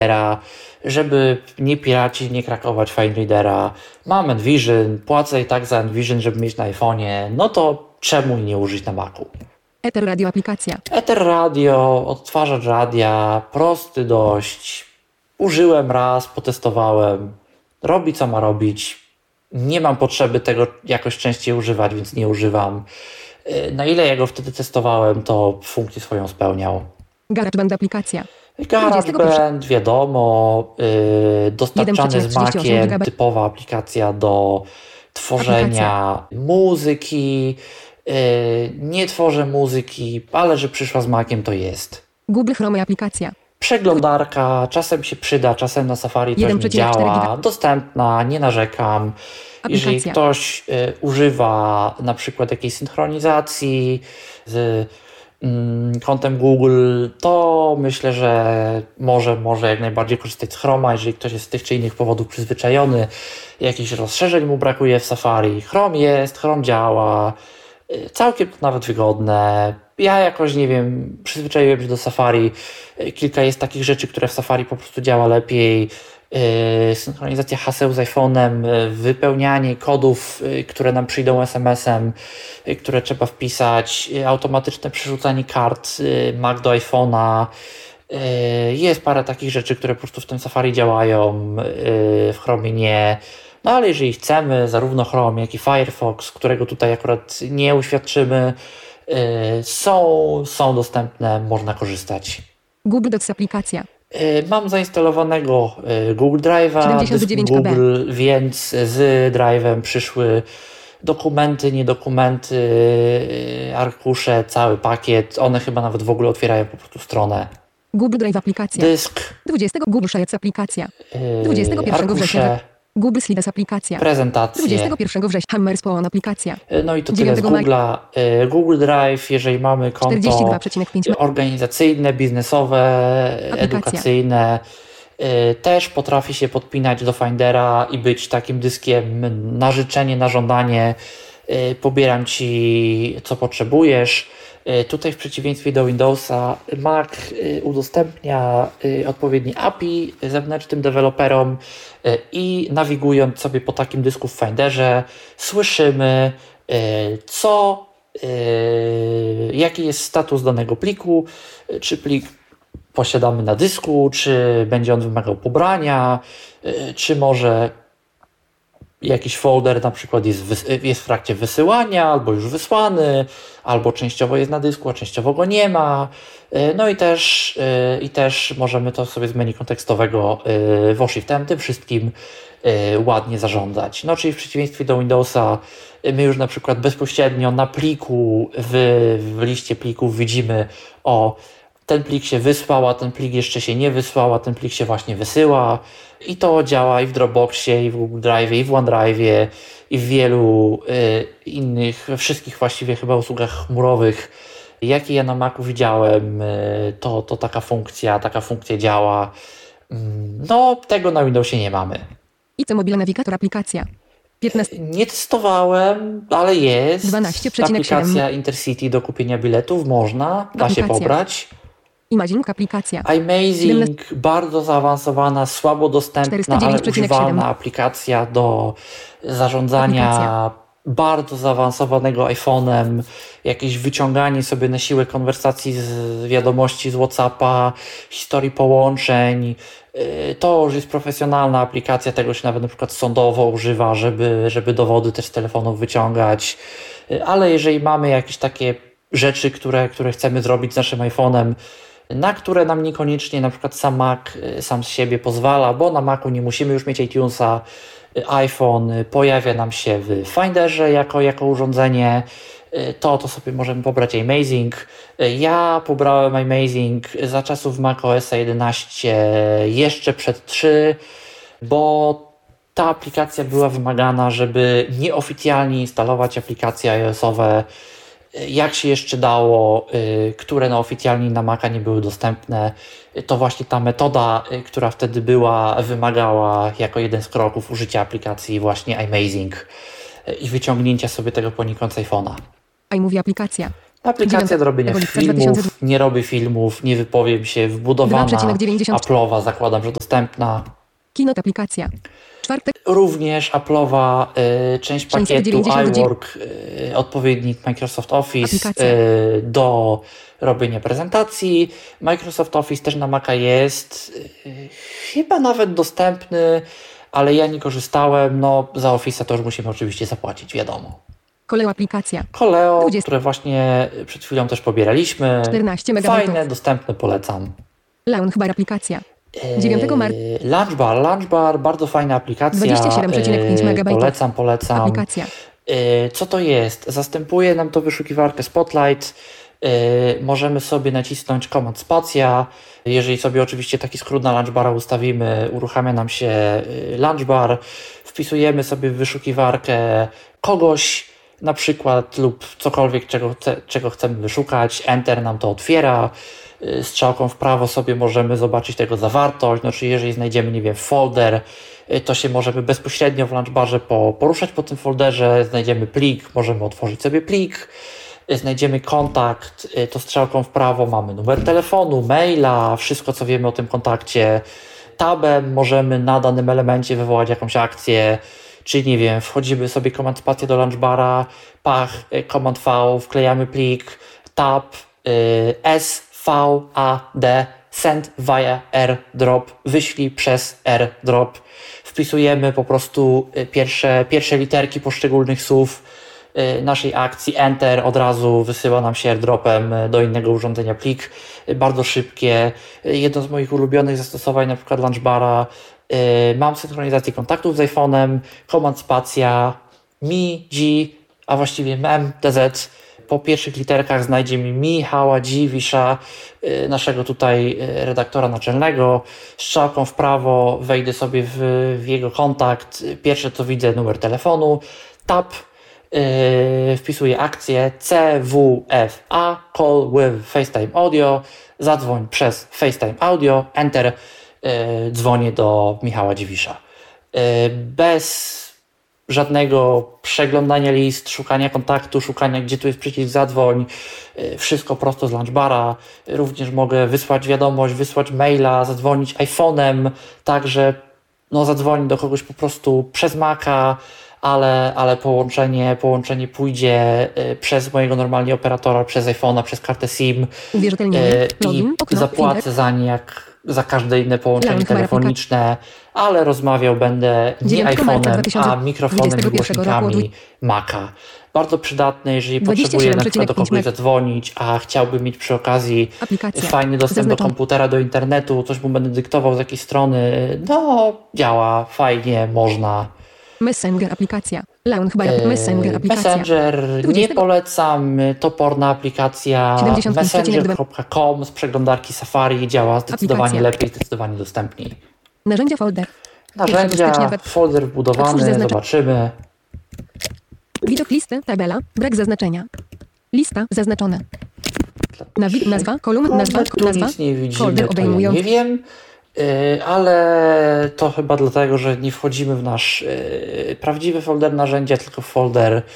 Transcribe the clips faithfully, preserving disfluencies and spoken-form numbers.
żeby nie piracić, nie krakować FineReadera. Mam Envision, płacę i tak za Envision, żeby mieć na iPhone'ie, no to czemu nie użyć na Macu? Ether Radio aplikacja. Ether Radio, odtwarzacz radia, prosty dość. Użyłem raz, potestowałem. Robi co ma robić. Nie mam potrzeby tego jakoś częściej używać, więc nie używam. Na ile ja go wtedy testowałem, to funkcję swoją spełniał. GarageBand aplikacja. GarageBand, wiadomo, yy, dostarczany z Maciem, typowa aplikacja do tworzenia aplikacja. muzyki. Yy, nie tworzę muzyki, ale że przyszła z Maciem, to jest. Google Chrome aplikacja. Przeglądarka, czasem się przyda, czasem na Safari też nie działa. Dostępna, nie narzekam. Aplikacja. Jeżeli ktoś y, używa na przykład jakiejś synchronizacji z mm, kontem Google, to myślę, że może, może jak najbardziej korzystać z Chroma, jeżeli ktoś jest z tych czy innych powodów przyzwyczajony, jakichś rozszerzeń mu brakuje w Safari. Chrome jest, Chrome działa, y, całkiem to nawet wygodne. Ja jakoś, nie wiem, przyzwyczaiłem się do Safari. Kilka jest takich rzeczy, które w Safari po prostu działa lepiej. Yy, synchronizacja haseł z iPhone'em, yy, wypełnianie kodów, yy, które nam przyjdą es em esem, yy, które trzeba wpisać, yy, automatyczne przerzucanie kart yy, Mac do iPhone'a. Yy, jest parę takich rzeczy, które po prostu w tym Safari działają, yy, w Chromie nie. No ale jeżeli chcemy, zarówno Chrome, jak i Firefox, którego tutaj akurat nie uświadczymy, yy, są, są dostępne, można korzystać. Google Docs aplikacja. Mam zainstalowanego Google Drive'a, dysk Google, więc z Drive'em przyszły dokumenty, niedokumenty, arkusze, cały pakiet. One chyba nawet w ogóle otwierają po prostu stronę. Google Drive aplikacja. Dysk. dwudziestego Google Sheets aplikacja. dwudziestego pierwszego września. Google Slides aplikacja. Prezentacje. dwudziestego pierwszego września. Hammerspawn aplikacja. No i to tyle z Google'a. Google Drive, jeżeli mamy konto czterdzieści dwa przecinek pięć organizacyjne, biznesowe, aplikacja. edukacyjne, też potrafi się podpinać do Findera i być takim dyskiem na życzenie, na żądanie. Pobieram Ci, co potrzebujesz. Tutaj w przeciwieństwie do Windowsa Mac udostępnia odpowiednie A P I zewnętrznym deweloperom i nawigując sobie po takim dysku w Finderze słyszymy, co, jaki jest status danego pliku, czy plik posiadamy na dysku, czy będzie on wymagał pobrania, czy może jakiś folder na przykład jest, jest w trakcie wysyłania, albo już wysłany, albo częściowo jest na dysku, a częściowo go nie ma. No i też, i też możemy to sobie z menu kontekstowego WashIFTem tym wszystkim ładnie zarządzać. No czyli w przeciwieństwie do Windowsa my już na przykład bezpośrednio na pliku, w, w liście plików widzimy o ten plik się wysłał, a ten plik jeszcze się nie wysłał, a ten plik się właśnie wysyła. I to działa i w Dropboxie, i w Google Drive, i w OneDrive'ie, i w wielu y, innych, wszystkich właściwie chyba usługach chmurowych, jakie ja na Macu widziałem, y, to, to taka funkcja, taka funkcja działa. Y, no, tego na Windowsie nie mamy. I co Mobile Navigator aplikacja? piętnaście Nie testowałem, ale jest. dwanaście przecinek siedem. Aplikacja Intercity do kupienia biletów, można, da się pobrać. Imaging aplikacja. iMazing, bardzo zaawansowana, słabo dostępna, ale używalna aplikacja do zarządzania aplikacja. Bardzo zaawansowanego iPhone'em, jakieś wyciąganie sobie na siłę konwersacji z wiadomości z WhatsAppa, historii połączeń. To już jest profesjonalna aplikacja, tego się nawet na przykład sądowo używa, żeby, żeby dowody też z telefonów wyciągać. Ale jeżeli mamy jakieś takie rzeczy, które, które chcemy zrobić z naszym iPhone'em, na które nam niekoniecznie na przykład sam Mac sam z siebie pozwala, bo na Macu nie musimy już mieć iTunesa, iPhone pojawia nam się w Finderze jako, jako urządzenie, to, to sobie możemy pobrać iMazing. Ja pobrałem iMazing za czasów macOS jedenaście, jeszcze przed trzy, bo ta aplikacja była wymagana, żeby nieoficjalnie instalować aplikacje iOS-owe, jak się jeszcze dało, które no oficjalnie na Maca nie były dostępne. To właśnie ta metoda, która wtedy była, wymagała jako jeden z kroków użycia aplikacji właśnie iMazing i wyciągnięcia sobie tego poniekąd z iPhone'a. iMovie aplikacja. Aplikacja do robienia filmów, nie robię filmów, nie wypowiem się, wbudowana, Apple'owa, zakładam, że dostępna. Keynote aplikacja. Czwartek. Również Apple'owa y, część pakietu iWork, y, odpowiednik Microsoft Office y, do robienia prezentacji. Microsoft Office też na Maca jest y, chyba nawet dostępny, ale ja nie korzystałem. No, za Office'a to już musimy oczywiście zapłacić, wiadomo. Koleo aplikacja. Koleo, dwadzieścia które właśnie przed chwilą też pobieraliśmy. czternaście megabajtów. Fajne, dostępne, polecam. Launchbar aplikacja. dziewiątego marca. Launchbar, Launchbar, bardzo fajna aplikacja. dwadzieścia siedem przecinek pięć megabajtów. Polecam, polecam. Aplikacja. Co to jest? Zastępuje nam to wyszukiwarkę Spotlight. Możemy sobie nacisnąć Command Spacja. Jeżeli sobie oczywiście taki skrót na Launchbara ustawimy, uruchamia nam się Launchbar. Wpisujemy sobie w wyszukiwarkę kogoś, na przykład, lub cokolwiek, czego, czego chcemy wyszukać. Enter nam to otwiera. Strzałką w prawo sobie możemy zobaczyć tego zawartość. No, czyli jeżeli znajdziemy, nie wiem, folder, to się możemy bezpośrednio w Launchbarze po, poruszać po tym folderze. Znajdziemy plik, możemy otworzyć sobie plik. Znajdziemy kontakt, to strzałką w prawo mamy numer telefonu, maila, wszystko co wiemy o tym kontakcie. Tabem możemy na danym elemencie wywołać jakąś akcję, czyli nie wiem, wchodzimy sobie Command Spacja do Launchbara, pach, Command V, wklejamy plik, tab, S, V, A, D, send via AirDrop, wyślij przez AirDrop. Wpisujemy po prostu pierwsze, pierwsze literki poszczególnych słów naszej akcji, Enter, od razu wysyła nam się AirDropem do innego urządzenia plik. Bardzo szybkie. Jedno z moich ulubionych zastosowań, na przykład Launchbara. Mam synchronizację kontaktów z iPhone'em, Command Spacja, Mi, G, a właściwie Mem, D Z. Po pierwszych literkach znajdzie mi Michała Dziwisza, naszego tutaj redaktora naczelnego. Strzałką w prawo wejdę sobie w, w jego kontakt. Pierwsze co widzę, numer telefonu. Tab, Yy, wpisuję akcję C W F A, call with FaceTime Audio, zadzwoń przez FaceTime Audio, Enter, yy, dzwonię do Michała Dziwisza. Yy, bez żadnego przeglądania list, szukania kontaktu, szukania gdzie tu jest przycisk zadzwoń, yy, wszystko prosto z Launchbara. Również mogę wysłać wiadomość, wysłać maila, zadzwonić iPhone'em, także no, zadzwonić do kogoś po prostu przez Maca, ale, ale połączenie, połączenie pójdzie y, przez mojego normalnie operatora, przez iPhone'a, przez kartę SIM y, i okno, zapłacę finger. za nie jak za każde inne połączenie Launch telefoniczne, ale rozmawiał będę nie iPhone'em, a mikrofonem i głośnikami Maca. Bardzo przydatne, jeżeli potrzebuję na przykład do kogoś zadzwonić, a chciałbym mieć przy okazji Aplikacja. fajny dostęp Zaznaczam. do komputera, do internetu, coś mu będę dyktował z jakiejś strony, no działa, fajnie, można. Messenger aplikacja. Launchbar Messenger aplikacja. Messenger nie polecam, toporna aplikacja. messenger kropka com z przeglądarki Safari działa zdecydowanie aplikacja. lepiej, zdecydowanie dostępniej. Narzędzia folder. Narzędzia, folder wbudowany, zobaczymy. Widok listy, tabela, brak zaznaczenia. Lista zaznaczona. Nawi- nazwa, kolumn, nazwa, tu nazwa. Nic nie widzimy, to ja nie wiem. Yy, ale to chyba dlatego, że nie wchodzimy w nasz yy, prawdziwy folder narzędzia, tylko w folder yy,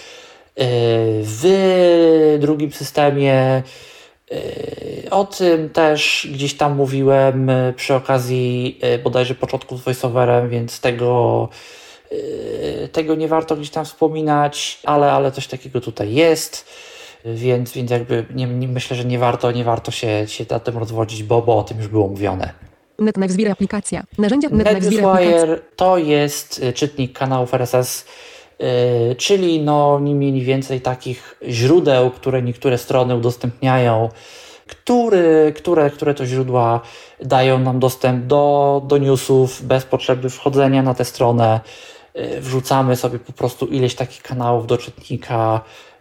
w drugim systemie. Yy, o tym też gdzieś tam mówiłem yy, przy okazji yy, bodajże początku z VoiceOverem, więc tego, yy, tego nie warto gdzieś tam wspominać, ale, ale coś takiego tutaj jest. Więc, więc jakby nie, nie, myślę, że nie warto, nie warto się, się na tym rozwodzić, bo, bo o tym już było mówione. NetNewsWire aplikacja. Narzędzia NetNewsWire to jest czytnik kanałów R S S, yy, czyli no nie mniej więcej takich źródeł, które niektóre strony udostępniają, który, które, które to źródła dają nam dostęp do, do newsów bez potrzeby wchodzenia na tę stronę. Yy, wrzucamy sobie po prostu ileś takich kanałów do czytnika,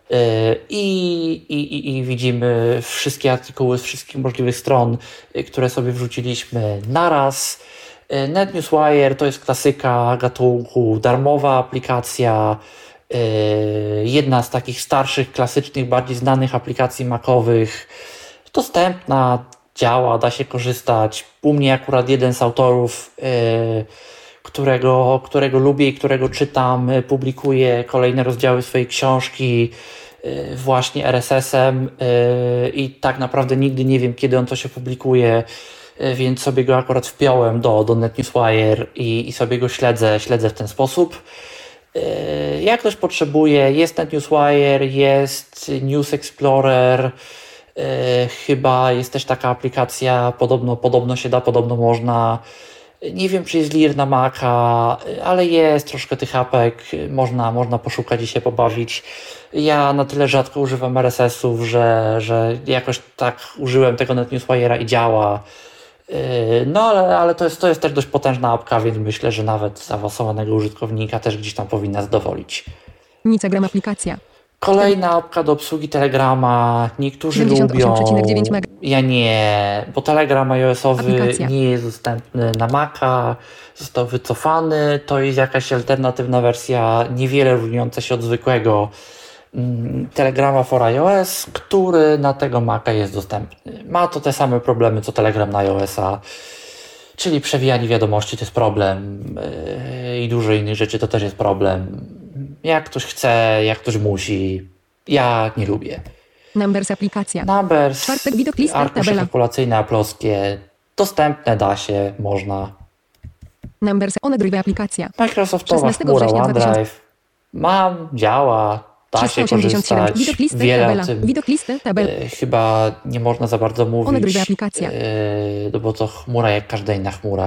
I, i, i widzimy wszystkie artykuły z wszystkich możliwych stron, które sobie wrzuciliśmy naraz. NetNewsWire to jest klasyka gatunku, darmowa aplikacja, jedna z takich starszych, klasycznych, bardziej znanych aplikacji macowych, dostępna, działa, da się korzystać. U mnie akurat jeden z autorów, którego, którego lubię i którego czytam, publikuje kolejne rozdziały swojej książki właśnie R S S-em i tak naprawdę nigdy nie wiem, kiedy on to się publikuje, więc sobie go akurat wpiąłem do, do NetNewsWire i, i sobie go śledzę, śledzę w ten sposób. Jak ktoś potrzebuje, jest NetNewsWire, jest News Explorer, chyba jest też taka aplikacja, podobno, podobno się da, podobno można. Nie wiem, czy jest Lear na Maca, ale jest troszkę tych apek, można, można poszukać i się pobawić. Ja na tyle rzadko używam R S S-ów, że, że jakoś tak użyłem tego NetNewsWire'a i działa. No ale, ale to, jest, to jest też dość potężna apka, więc myślę, że nawet zaawansowanego użytkownika też gdzieś tam powinna zadowolić. Instagram aplikacja. Kolejna apka do obsługi Telegrama. Niektórzy lubią. Ja nie, bo Telegram iOS-owy aplikacja. Nie jest dostępny na Maca, został wycofany. To jest jakaś alternatywna wersja, niewiele różniąca się od zwykłego Telegrama for iOS, który na tego Maca jest dostępny. Ma to te same problemy co Telegram na iOS-a, czyli przewijanie wiadomości to jest problem yy, i dużo innych rzeczy to też jest problem. Jak ktoś chce, jak ktoś musi. Ja nie lubię. Numbers aplikacja. Numbers, Czwartek, widok, lista, arkusze tabela. kalkulacyjne, aploskie. Dostępne, da się, można. Numbers, OneDrive aplikacja. Microsoftowa chmura, OneDrive. Mam, działa. Da się korzystać, widok listy, wiele tabela. o tym Widok listy, tabela. e, chyba nie można za bardzo mówić, OneDrive aplikacja. E, no bo to chmura jak każda inna chmura.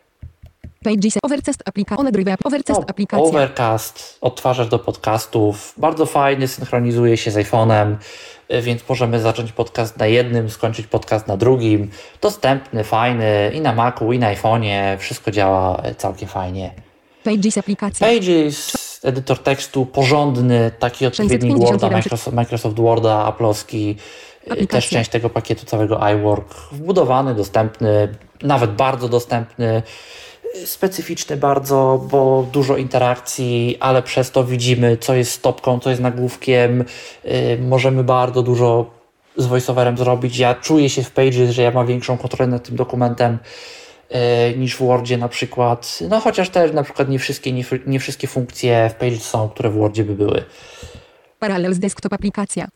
Pages, Overcast aplikacja, OneDrive, Overcast No, aplikacja. Overcast, odtwarzacz do podcastów, bardzo fajny, synchronizuje się z iPhone'em, e, więc możemy zacząć podcast na jednym, skończyć podcast na drugim. Dostępny, fajny i na Macu, i na iPhone'ie, wszystko działa całkiem fajnie. Pages aplikacja. Pages, edytor tekstu porządny, taki odpowiednik Worda, Microsoft, Microsoft Worda, Apple'owski, też część tego pakietu całego iWork, wbudowany, dostępny, nawet bardzo dostępny, specyficzny bardzo, bo dużo interakcji, ale przez to widzimy, co jest stopką, co jest nagłówkiem, yy, możemy bardzo dużo z voiceoverem zrobić. Ja czuję się w Pages, że ja mam większą kontrolę nad tym dokumentem niż w Wordzie na przykład, no chociaż też na przykład nie wszystkie, nie, nie wszystkie funkcje w Pages są, które w Wordzie by były. Parallels Desktop aplikacja.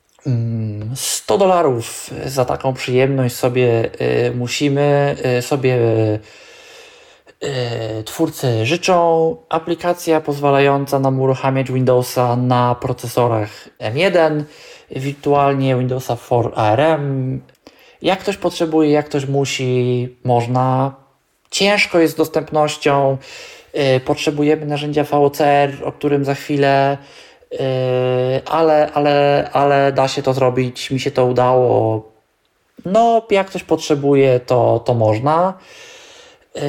sto dolarów za taką przyjemność sobie y, musimy, y, sobie y, y, twórcy życzą. Aplikacja pozwalająca nam uruchamiać Windowsa na procesorach M jeden, wirtualnie Windowsa for A R M. Jak ktoś potrzebuje, jak ktoś musi, można. Ciężko jest z dostępnością, yy, potrzebujemy narzędzia V O C R, o którym za chwilę, yy, ale, ale, ale da się to zrobić, mi się to udało. No, jak ktoś potrzebuje, to, to można. Yy,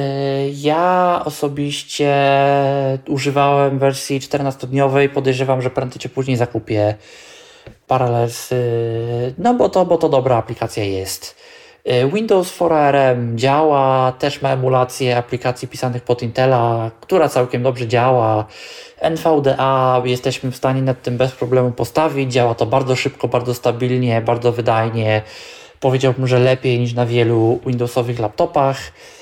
ja osobiście używałem wersji czternastodniowej, podejrzewam, że prędzej czy później zakupię Parallels, no bo to, bo to dobra aplikacja jest. Windows for A R M działa, też ma emulację aplikacji pisanych pod Intela, która całkiem dobrze działa. N V D A jesteśmy w stanie nad tym bez problemu postawić, działa to bardzo szybko, bardzo stabilnie, bardzo wydajnie. Powiedziałbym, że lepiej niż na wielu Windowsowych laptopach.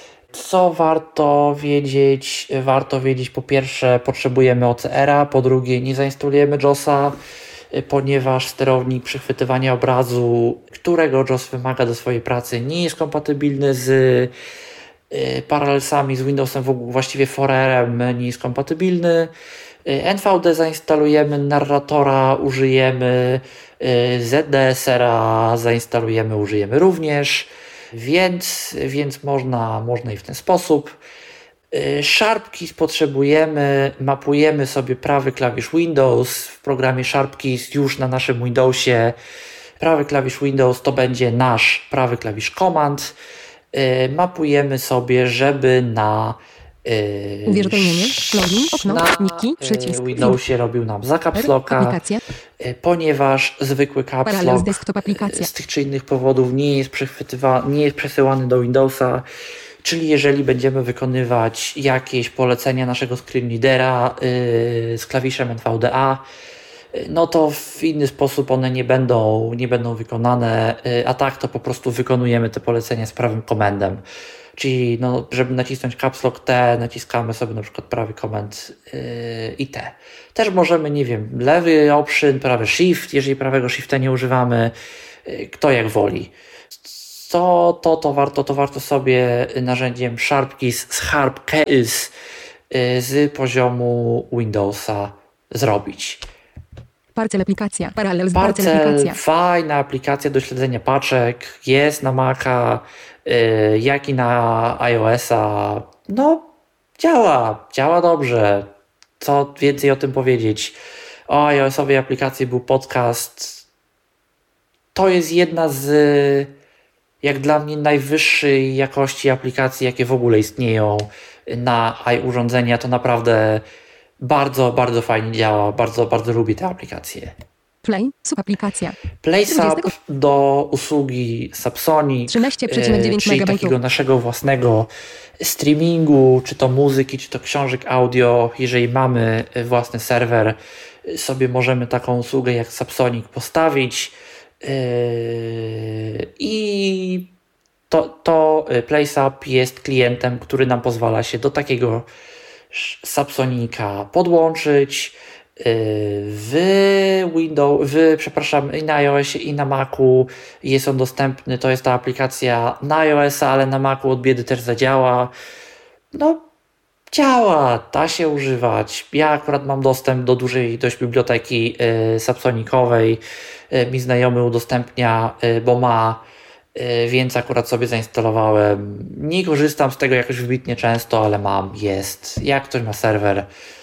Co warto wiedzieć? Warto wiedzieć, po pierwsze potrzebujemy O C R a, po drugie nie zainstalujemy JOSa, ponieważ sterownik przechwytywania obrazu, którego JOS wymaga do swojej pracy, nie jest kompatybilny z y, Parallelsami, z Windowsem w ogóle, właściwie for A R M nie jest kompatybilny. Y, N V D zainstalujemy, narratora użyjemy, y, Z D S R a zainstalujemy, użyjemy również, więc, więc można, można i w ten sposób. SharpKeys potrzebujemy, mapujemy sobie prawy klawisz Windows w programie SharpKeys już na naszym Windowsie. Prawy klawisz Windows to będzie nasz prawy klawisz Command. Mapujemy sobie, żeby na uwierzytelnienie, login, okno, na niki, przycisk, Windowsie robił nam za caps locka, ponieważ zwykły caps lock z tych czy innych powodów nie jest przechwytywany, nie jest przesyłany do Windowsa. Czyli jeżeli będziemy wykonywać jakieś polecenia naszego screenreadera yy, z klawiszem N V D A, yy, no to w inny sposób one nie będą, nie będą wykonane, yy, a tak to po prostu wykonujemy te polecenia z prawym komendem. czyli no, żeby nacisnąć caps lock T, naciskamy sobie na przykład prawy komend yy, i T. Też możemy, nie wiem, lewy option, prawy shift, jeżeli prawego shifta nie używamy, yy, kto jak woli. To, to, to, warto, to warto sobie narzędziem SharpKeys z SharpKeys yy, z poziomu Windowsa zrobić. Parcel aplikacja. Parallels Parcel, Parcel aplikacja. fajna aplikacja do śledzenia paczek, jest na Maca, yy, jak i na iOS-a. No, działa, działa dobrze. Co więcej o tym powiedzieć? O iOS-owej aplikacji był podcast. To jest jedna z, jak dla mnie, najwyższej jakości aplikacji, jakie w ogóle istnieją na urządzenia. To naprawdę bardzo, bardzo fajnie działa. Bardzo, bardzo lubię tę aplikację. Play, subaplikacja. PlaySub do usługi Subsonic, trzynaście przecinek dziewięć czyli megabajtów. takiego naszego własnego streamingu, czy to muzyki, czy to książek audio. Jeżeli mamy własny serwer, sobie możemy taką usługę jak Subsonic postawić yy, i to, to PlaySub jest klientem, który nam pozwala się do takiego Subsonica podłączyć. W Windows, w, przepraszam, i na iOSie, i na Macu jest on dostępny. To jest ta aplikacja na iOS-a, ale na Macu od biedy też zadziała. No, działa, da się używać. Ja akurat mam dostęp do dużej dość biblioteki y, subsonicowej. Y, mi znajomy udostępnia, y, bo ma, y, więc akurat sobie zainstalowałem. Nie korzystam z tego jakoś wybitnie często, ale mam, jest. Jak ktoś ma serwer,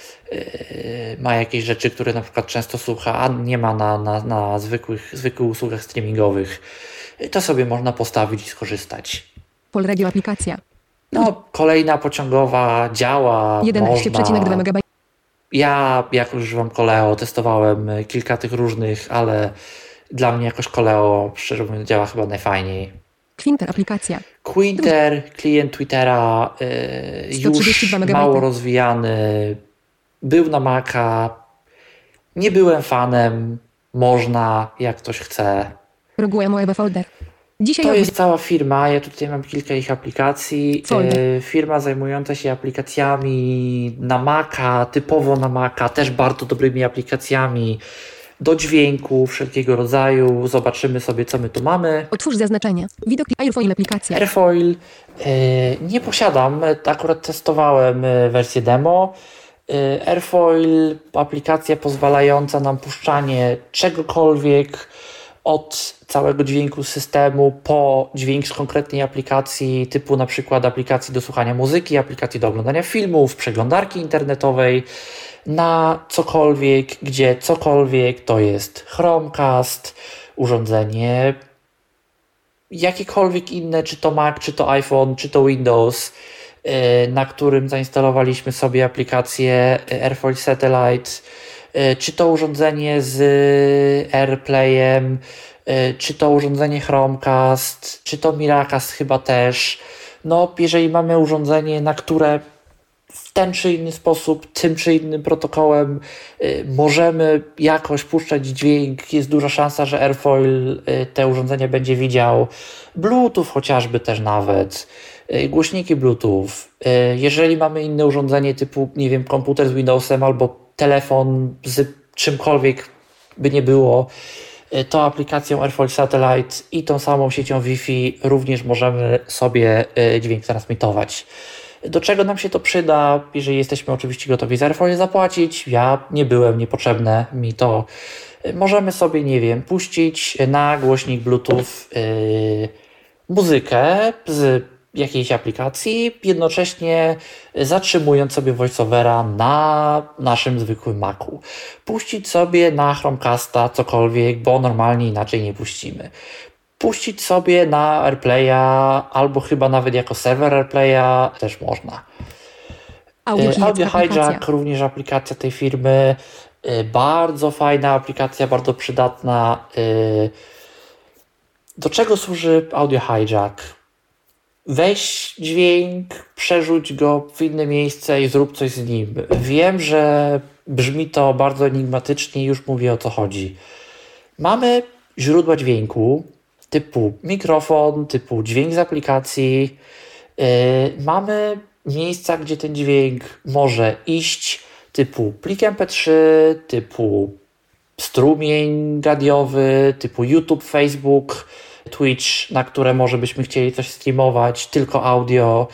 ma jakieś rzeczy, które na przykład często słucha, a nie ma na, na, na zwykłych, zwykłych usługach streamingowych, to sobie można postawić i skorzystać. Polregio aplikacja. No, kolejna pociągowa, działa, jedenaście przecinek dwa megabajtów. Ja jakoś używam Koleo, testowałem kilka tych różnych, ale dla mnie jakoś Koleo, szczerze mówiąc, działa chyba najfajniej. Quinter aplikacja. Quinter, klient Twittera, yy, już mało rozwijany, był na Maca, nie byłem fanem, można, jak ktoś chce. Roguemo Moeba Folder. Dzisiaj to od... jest cała firma, ja tutaj mam kilka ich aplikacji. E, firma zajmująca się aplikacjami na Maca, typowo na Maca, też bardzo dobrymi aplikacjami do dźwięku wszelkiego rodzaju. Zobaczymy sobie, co my tu mamy. Otwórz zaznaczenie. Widok Airfoil aplikacja. Airfoil e, nie posiadam, akurat testowałem wersję demo. Airfoil, aplikacja pozwalająca nam puszczanie czegokolwiek od całego dźwięku systemu po dźwięk z konkretnej aplikacji, typu na przykład aplikacji do słuchania muzyki, aplikacji do oglądania filmów, przeglądarki internetowej, na cokolwiek, gdzie cokolwiek to jest Chromecast, urządzenie jakiekolwiek inne, czy to Mac, czy to iPhone, czy to Windows, na którym zainstalowaliśmy sobie aplikację Airfoil Satellite, czy to urządzenie z AirPlayem, czy to urządzenie Chromecast, czy to Miracast chyba też. No, jeżeli mamy urządzenie, na które w ten czy inny sposób, tym czy innym protokołem możemy jakoś puszczać dźwięk, jest duża szansa, że Airfoil te urządzenia będzie widział. Bluetooth chociażby też nawet. Głośniki Bluetooth. Jeżeli mamy inne urządzenie typu, nie wiem, komputer z Windowsem albo telefon z czymkolwiek by nie było, to aplikacją Airfoil Satellite i tą samą siecią Wi-Fi również możemy sobie dźwięk transmitować. Do czego nam się to przyda, jeżeli jesteśmy oczywiście gotowi za Airfoil zapłacić? Ja nie byłem, niepotrzebne mi to. Możemy sobie, nie wiem, puścić na głośnik Bluetooth yy, muzykę z jakiejś aplikacji, jednocześnie zatrzymując sobie voiceovera na naszym zwykłym Macu. Puścić sobie na Chromecasta cokolwiek, bo normalnie inaczej nie puścimy. Puścić sobie na AirPlaya, albo chyba nawet jako serwer AirPlaya też można. Audio, Audio Hijack, również aplikacja tej firmy. Bardzo fajna aplikacja, bardzo przydatna. Do czego służy Audio Hijack? Weź dźwięk, przerzuć go w inne miejsce i zrób coś z nim. Wiem, że brzmi to bardzo enigmatycznie, już mówię, o co chodzi. Mamy źródła dźwięku typu mikrofon, typu dźwięk z aplikacji, Mamy miejsca, gdzie ten dźwięk może iść, typu plik em pe trzy, typu strumień radiowy, typu YouTube, Facebook, Twitch, na które może byśmy chcieli coś streamować, tylko audio.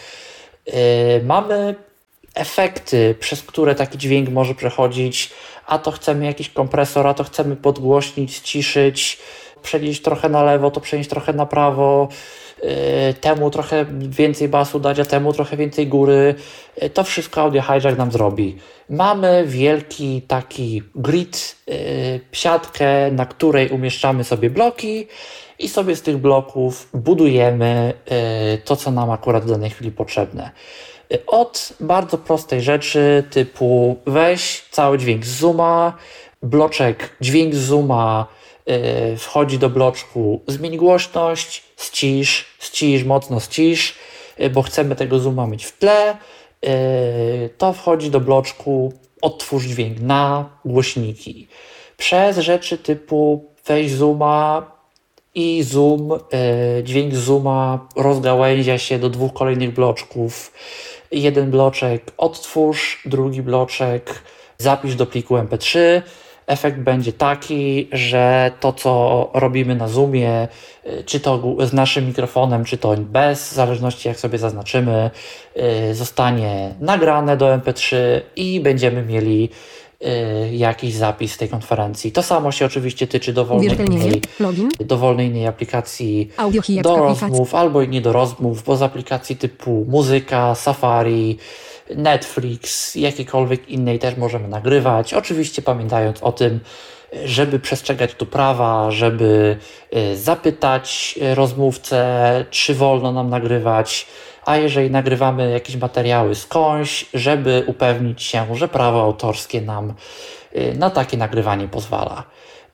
Mamy efekty, przez które taki dźwięk może przechodzić, a to chcemy jakiś kompresor, a to chcemy podgłośnić, ściszyć, przenieść trochę na lewo, to przenieść trochę na prawo, temu trochę więcej basu dać, a temu trochę więcej góry. To wszystko Audio Hijack nam zrobi. Mamy wielki taki grid, siatkę, na której umieszczamy sobie bloki i sobie z tych bloków budujemy to, co nam akurat w danej chwili potrzebne. Od bardzo prostej rzeczy typu weź cały dźwięk z Zooma, bloczek dźwięk z Zooma yy, wchodzi do bloczku, zmień głośność, ścisz, ścisz, mocno ścisz, yy, bo chcemy tego Zooma mieć w tle, yy, to wchodzi do bloczku, odtwórz dźwięk na głośniki. Przez rzeczy typu weź Zooma i Zoom, yy, dźwięk z Zooma rozgałęzia się do dwóch kolejnych bloczków. Jeden bloczek odtwórz, drugi bloczek zapisz do pliku em pe trzy. Efekt będzie taki, że to, co robimy na Zoomie, czy to z naszym mikrofonem, czy to bez, w zależności jak sobie zaznaczymy, zostanie nagrane do em pe trzy i będziemy mieli jakiś zapis tej konferencji. To samo się oczywiście tyczy dowolnej innej, dowolnej innej aplikacji do rozmów albo i nie do rozmów, bo z aplikacji typu muzyka, Safari, Netflix, jakiejkolwiek innej też możemy nagrywać. Oczywiście pamiętając o tym, żeby przestrzegać tu prawa, żeby zapytać rozmówcę, czy wolno nam nagrywać, a jeżeli nagrywamy jakieś materiały skądś, żeby upewnić się, że prawo autorskie nam na takie nagrywanie pozwala.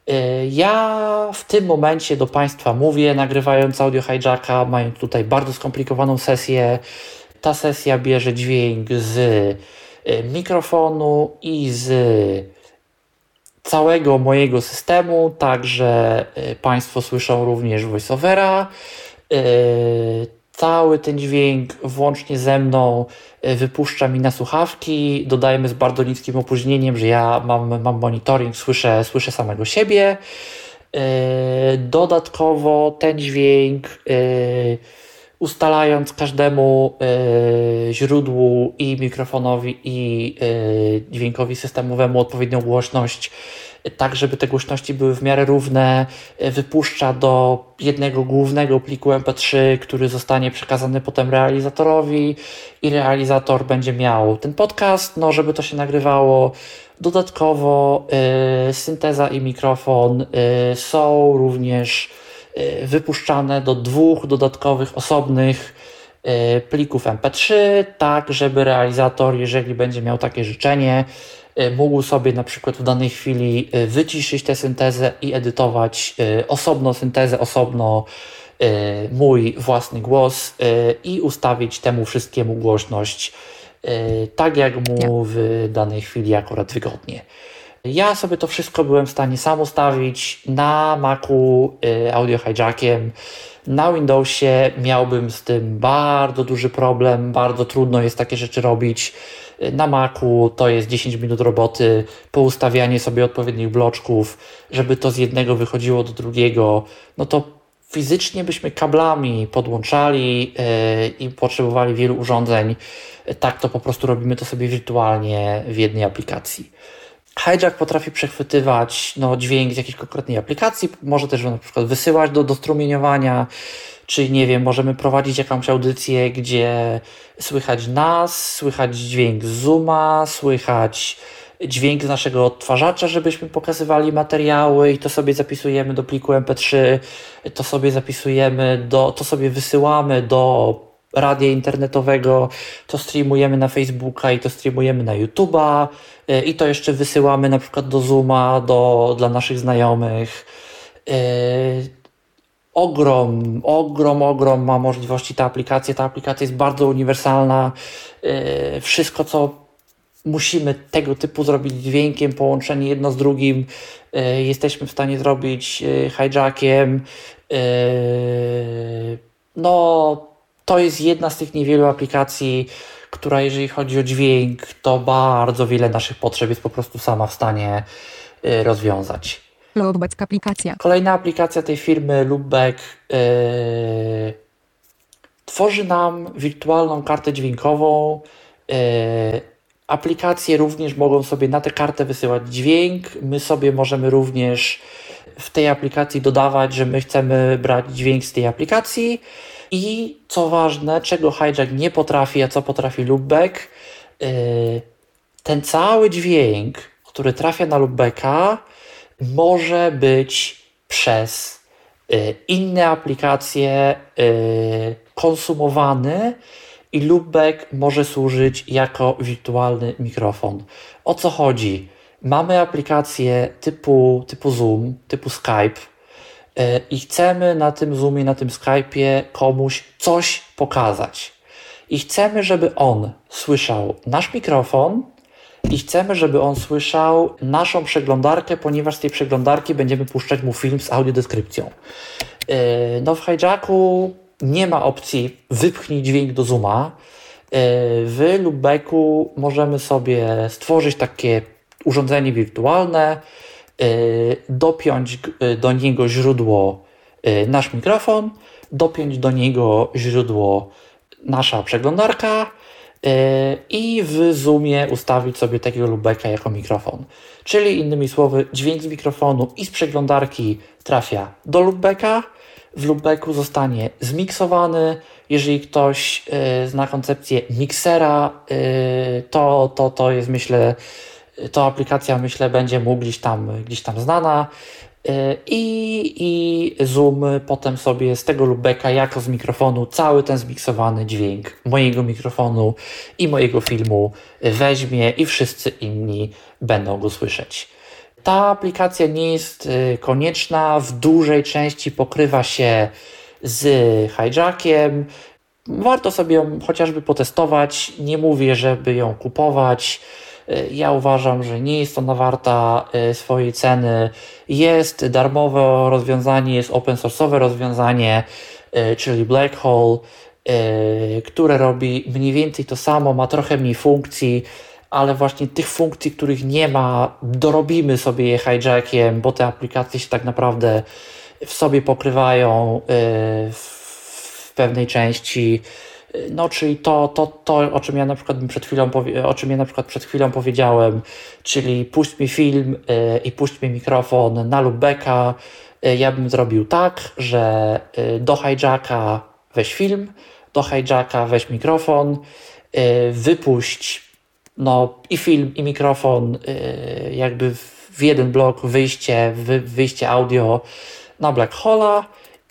Ja w tym momencie do Państwa mówię, nagrywając Audio Hijacka, mając tutaj bardzo skomplikowaną sesję. Ta sesja bierze dźwięk z mikrofonu i z całego mojego systemu, także Państwo słyszą również voiceovera. Cały ten dźwięk włącznie ze mną wypuszcza mi na słuchawki. Dodajmy z bardzo niskim opóźnieniem, że ja mam, mam monitoring, słyszę, słyszę samego siebie. Dodatkowo ten dźwięk, ustalając każdemu źródłu i mikrofonowi i dźwiękowi systemowemu odpowiednią głośność, tak żeby te głośności były w miarę równe, wypuszcza do jednego głównego pliku em pe trzy, który zostanie przekazany potem realizatorowi i realizator będzie miał ten podcast, no żeby to się nagrywało. Dodatkowo y, synteza i mikrofon y, są również y, wypuszczane do dwóch dodatkowych, osobnych y, plików em pe trzy, tak żeby realizator, jeżeli będzie miał takie życzenie, mógł sobie na przykład w danej chwili wyciszyć tę syntezę i edytować osobno syntezę, osobno mój własny głos i ustawić temu wszystkiemu głośność tak, jak mu w danej chwili akurat wygodnie. Ja sobie to wszystko byłem w stanie sam ustawić na Macu Audio Hijackiem. Na Windowsie miałbym z tym bardzo duży problem, bardzo trudno jest takie rzeczy robić. Na Macu to jest dziesięć minut roboty, poustawianie sobie odpowiednich bloczków, żeby to z jednego wychodziło do drugiego, no to fizycznie byśmy kablami podłączali yy, i potrzebowali wielu urządzeń. Tak to po prostu robimy to sobie wirtualnie w jednej aplikacji. Hijack potrafi przechwytywać no, dźwięk z jakiejś konkretnej aplikacji, może też na przykład wysyłać do, do strumieniowania, czy nie wiem, możemy prowadzić jakąś audycję, gdzie słychać nas, słychać dźwięk z Zooma, słychać dźwięk z naszego odtwarzacza, żebyśmy pokazywali materiały i to sobie zapisujemy do pliku em pe trzy, to sobie zapisujemy, do, to sobie wysyłamy do radia internetowego, to streamujemy na Facebooka i to streamujemy na YouTube'a i to jeszcze wysyłamy na przykład do Zooma, do, dla naszych znajomych. Yy, ogrom, ogrom, ogrom ma możliwości ta aplikacja. Ta aplikacja jest bardzo uniwersalna. Yy, wszystko, co musimy tego typu zrobić dźwiękiem, połączenie jedno z drugim, yy, jesteśmy w stanie zrobić yy, hijackiem. Yy, no to jest jedna z tych niewielu aplikacji, która jeżeli chodzi o dźwięk, to bardzo wiele naszych potrzeb jest po prostu sama w stanie y, rozwiązać. Loopback aplikacja. Kolejna aplikacja tej firmy Loopback yy, tworzy nam wirtualną kartę dźwiękową. Yy, aplikacje również mogą sobie na tę kartę wysyłać dźwięk. My sobie możemy również w tej aplikacji dodawać, że my chcemy brać dźwięk z tej aplikacji. I co ważne, czego Hijack nie potrafi, a co potrafi Loopback, yy, ten cały dźwięk, który trafia na Loopbacka, może być przez y, inne aplikacje y, konsumowany i Loopback może służyć jako wirtualny mikrofon. O co chodzi? Mamy aplikację typu, typu Zoom, typu Skype y, i chcemy na tym Zoomie, na tym Skype'ie komuś coś pokazać. I chcemy, żeby on słyszał nasz mikrofon, i chcemy, żeby on słyszał naszą przeglądarkę, ponieważ z tej przeglądarki będziemy puszczać mu film z audiodeskrypcją. No w Hijacku nie ma opcji wypchnij dźwięk do Zooma. W Loopbacku możemy sobie stworzyć takie urządzenie wirtualne, dopiąć do niego źródło nasz mikrofon, dopiąć do niego źródło nasza przeglądarka, i w Zoomie ustawić sobie takiego Loopbacka jako mikrofon. Czyli innymi słowy, dźwięk z mikrofonu i z przeglądarki trafia do Loopbacka, w Loopbacku zostanie zmiksowany. Jeżeli ktoś y, zna koncepcję miksera, y, to, to, to jest myślę, to aplikacja myślę będzie mu gdzieś tam, gdzieś tam znana. I, i Zoom potem sobie z tego Loopbacka jako z mikrofonu cały ten zmiksowany dźwięk mojego mikrofonu i mojego filmu weźmie i wszyscy inni będą go słyszeć. Ta aplikacja nie jest konieczna, w dużej części pokrywa się z Hijackiem. Warto sobie ją chociażby potestować, nie mówię, żeby ją kupować. Ja uważam, że nie jest ona warta swojej ceny. Jest darmowe rozwiązanie, jest open source'owe rozwiązanie, czyli Black Hole, które robi mniej więcej to samo, ma trochę mniej funkcji, ale właśnie tych funkcji, których nie ma, dorobimy sobie je Hijackiem, bo te aplikacje się tak naprawdę w sobie pokrywają w pewnej części. No, czyli to, to, to, o czym ja na przykład przed chwilą, o czym ja na przykład przed chwilą powiedziałem, czyli puść mi film yy, i puść mi mikrofon na Loopbacka, yy, ja bym zrobił tak, że yy, do Hijacka weź film, do Hijacka weź mikrofon, yy, wypuść no, i film, i mikrofon yy, jakby w jeden blok, wyjście, wy, wyjście audio na Black Hole'a.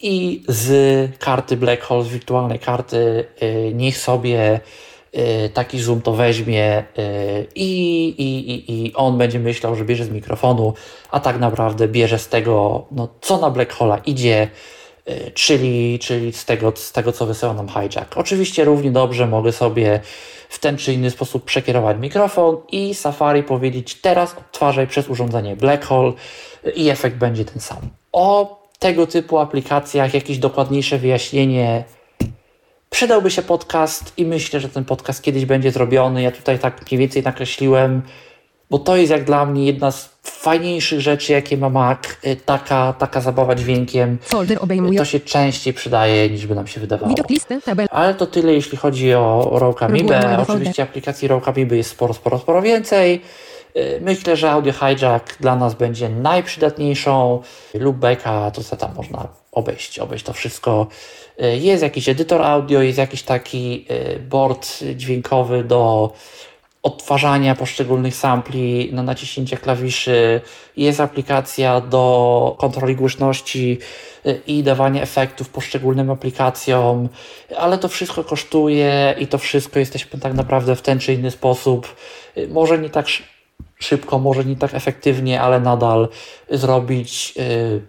I z karty Black Hole, z wirtualnej karty, yy, niech sobie yy, taki Zoom to weźmie yy, i, i, i on będzie myślał, że bierze z mikrofonu, a tak naprawdę bierze z tego, no, co na Black Hole'a idzie, yy, czyli, czyli z, tego, z tego, co wysyła nam Hijack. Oczywiście równie dobrze mogę sobie w ten czy inny sposób przekierować mikrofon i Safari powiedzieć, teraz odtwarzaj przez urządzenie Black Hole yy, i efekt będzie ten sam. O tego typu aplikacjach jakieś dokładniejsze wyjaśnienie przydałby się podcast i myślę, że ten podcast kiedyś będzie zrobiony. Ja tutaj tak mniej więcej nakreśliłem, bo to jest jak dla mnie jedna z fajniejszych rzeczy, jakie ma Mac. Taka, taka zabawa dźwiękiem. Folder obejmuje. To się częściej przydaje, niż by nam się wydawało. Widok listy, tabel. Ale to tyle, jeśli chodzi o Rockamibę. Oczywiście aplikacji Rockamiby jest sporo, sporo, sporo więcej. Myślę, że Audio Hijack dla nas będzie najprzydatniejszą. Loopbacka to co tam można obejść, obejść to wszystko. Jest jakiś edytor audio, jest jakiś taki board dźwiękowy do odtwarzania poszczególnych sampli na naciśnięcie klawiszy. Jest aplikacja do kontroli głośności i dawania efektów poszczególnym aplikacjom, ale to wszystko kosztuje i to wszystko jesteśmy tak naprawdę w ten czy inny sposób, może nie tak szybko, może nie tak efektywnie, ale nadal zrobić yy,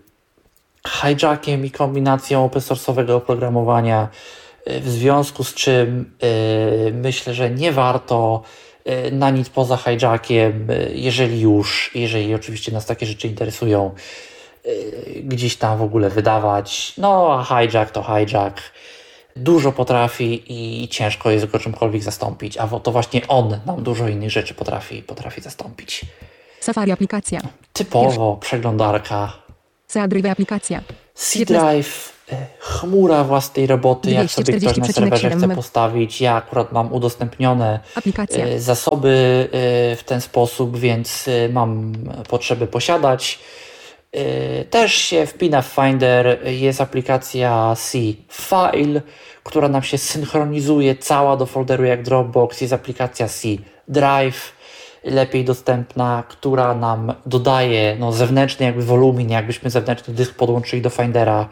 hijackiem i kombinacją open source'owego oprogramowania, yy, w związku z czym yy, myślę, że nie warto yy, na nic poza hijackiem, yy, jeżeli już, jeżeli oczywiście nas takie rzeczy interesują, yy, gdzieś tam w ogóle wydawać. No a hijack to hijack. dużo potrafi i ciężko jest go czymkolwiek zastąpić, a to właśnie on nam dużo innych rzeczy potrafi, potrafi zastąpić. Safari aplikacja. Typowo przeglądarka. C Drive aplikacja. C Drive, chmura własnej roboty, jak sobie ktoś na serwerze chce postawić. Ja akurat mam udostępnione aplikacja. zasoby w ten sposób, więc mam potrzebę posiadać. Też się wpina w Finder, jest aplikacja C-File, która nam się synchronizuje cała do folderu jak Dropbox. Jest aplikacja C-Drive, lepiej dostępna, która nam dodaje no, zewnętrzny jakby wolumin, jakbyśmy zewnętrzny dysk podłączyli do Findera.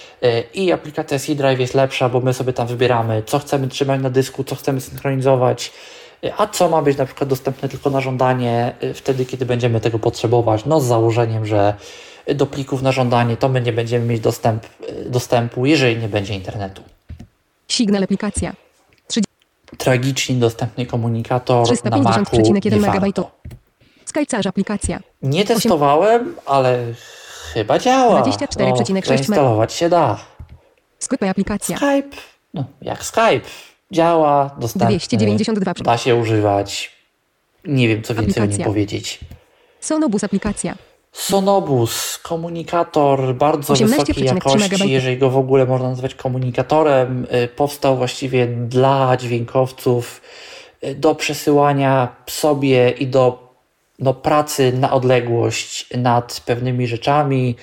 I aplikacja C-Drive jest lepsza, bo my sobie tam wybieramy, co chcemy trzymać na dysku, co chcemy synchronizować, a co ma być na przykład dostępne tylko na żądanie wtedy, kiedy będziemy tego potrzebować. No z założeniem, że do plików na żądanie to my nie będziemy mieć dostęp, dostępu, jeżeli nie będzie internetu. Signal aplikacja. Tragicznie dostępny komunikator na Macu, nie warto. Skype aplikacja. Nie testowałem, ale chyba działa. dwadzieścia cztery przecinek sześć no, zainstalować się da. Skype aplikacja. Skype, no jak Skype. Działa, dostępny, dwieście dziewięćdziesiąt dwa da się używać. Nie wiem, co więcej aplikacja. o nim powiedzieć. Sonobus aplikacja. Sonobus, komunikator bardzo wysokiej jakości, jeżeli go w ogóle można nazwać komunikatorem. Powstał właściwie dla dźwiękowców do przesyłania sobie i do no, pracy na odległość nad pewnymi rzeczami.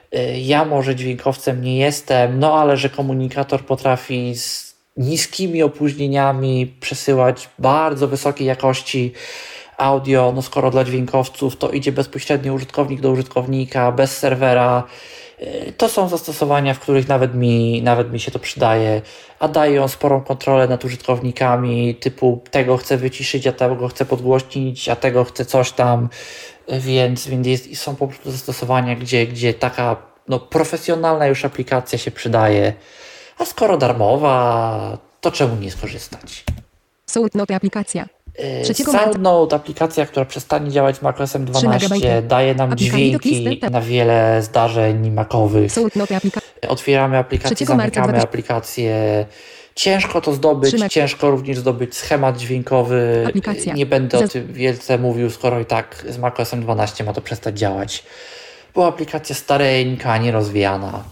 Ja może dźwiękowcem nie jestem, no ale że komunikator potrafi z niskimi opóźnieniami przesyłać bardzo wysokiej jakości audio, no skoro dla dźwiękowców to idzie bezpośrednio użytkownik do użytkownika, bez serwera. To są zastosowania, w których nawet mi, nawet mi się to przydaje, a daje on sporą kontrolę nad użytkownikami, typu tego chcę wyciszyć, a tego chcę podgłośnić, a tego chcę coś tam, więc, więc jest, są po prostu zastosowania, gdzie, gdzie taka no, profesjonalna już aplikacja się przydaje, a skoro darmowa, to czemu nie skorzystać? SoundNote aplikacja. SoundNote, aplikacja, która przestanie działać z macOSem dwanaście, daje nam dźwięki na wiele zdarzeń macowych. Otwieramy aplikację, zamykamy aplikację. Ciężko to zdobyć, ciężko również zdobyć schemat dźwiękowy. Aplikacja. Nie będę o tym wielce mówił, skoro i tak z macOSem dwanaście ma to przestać działać. Była aplikacja stareńka, nierozwijana.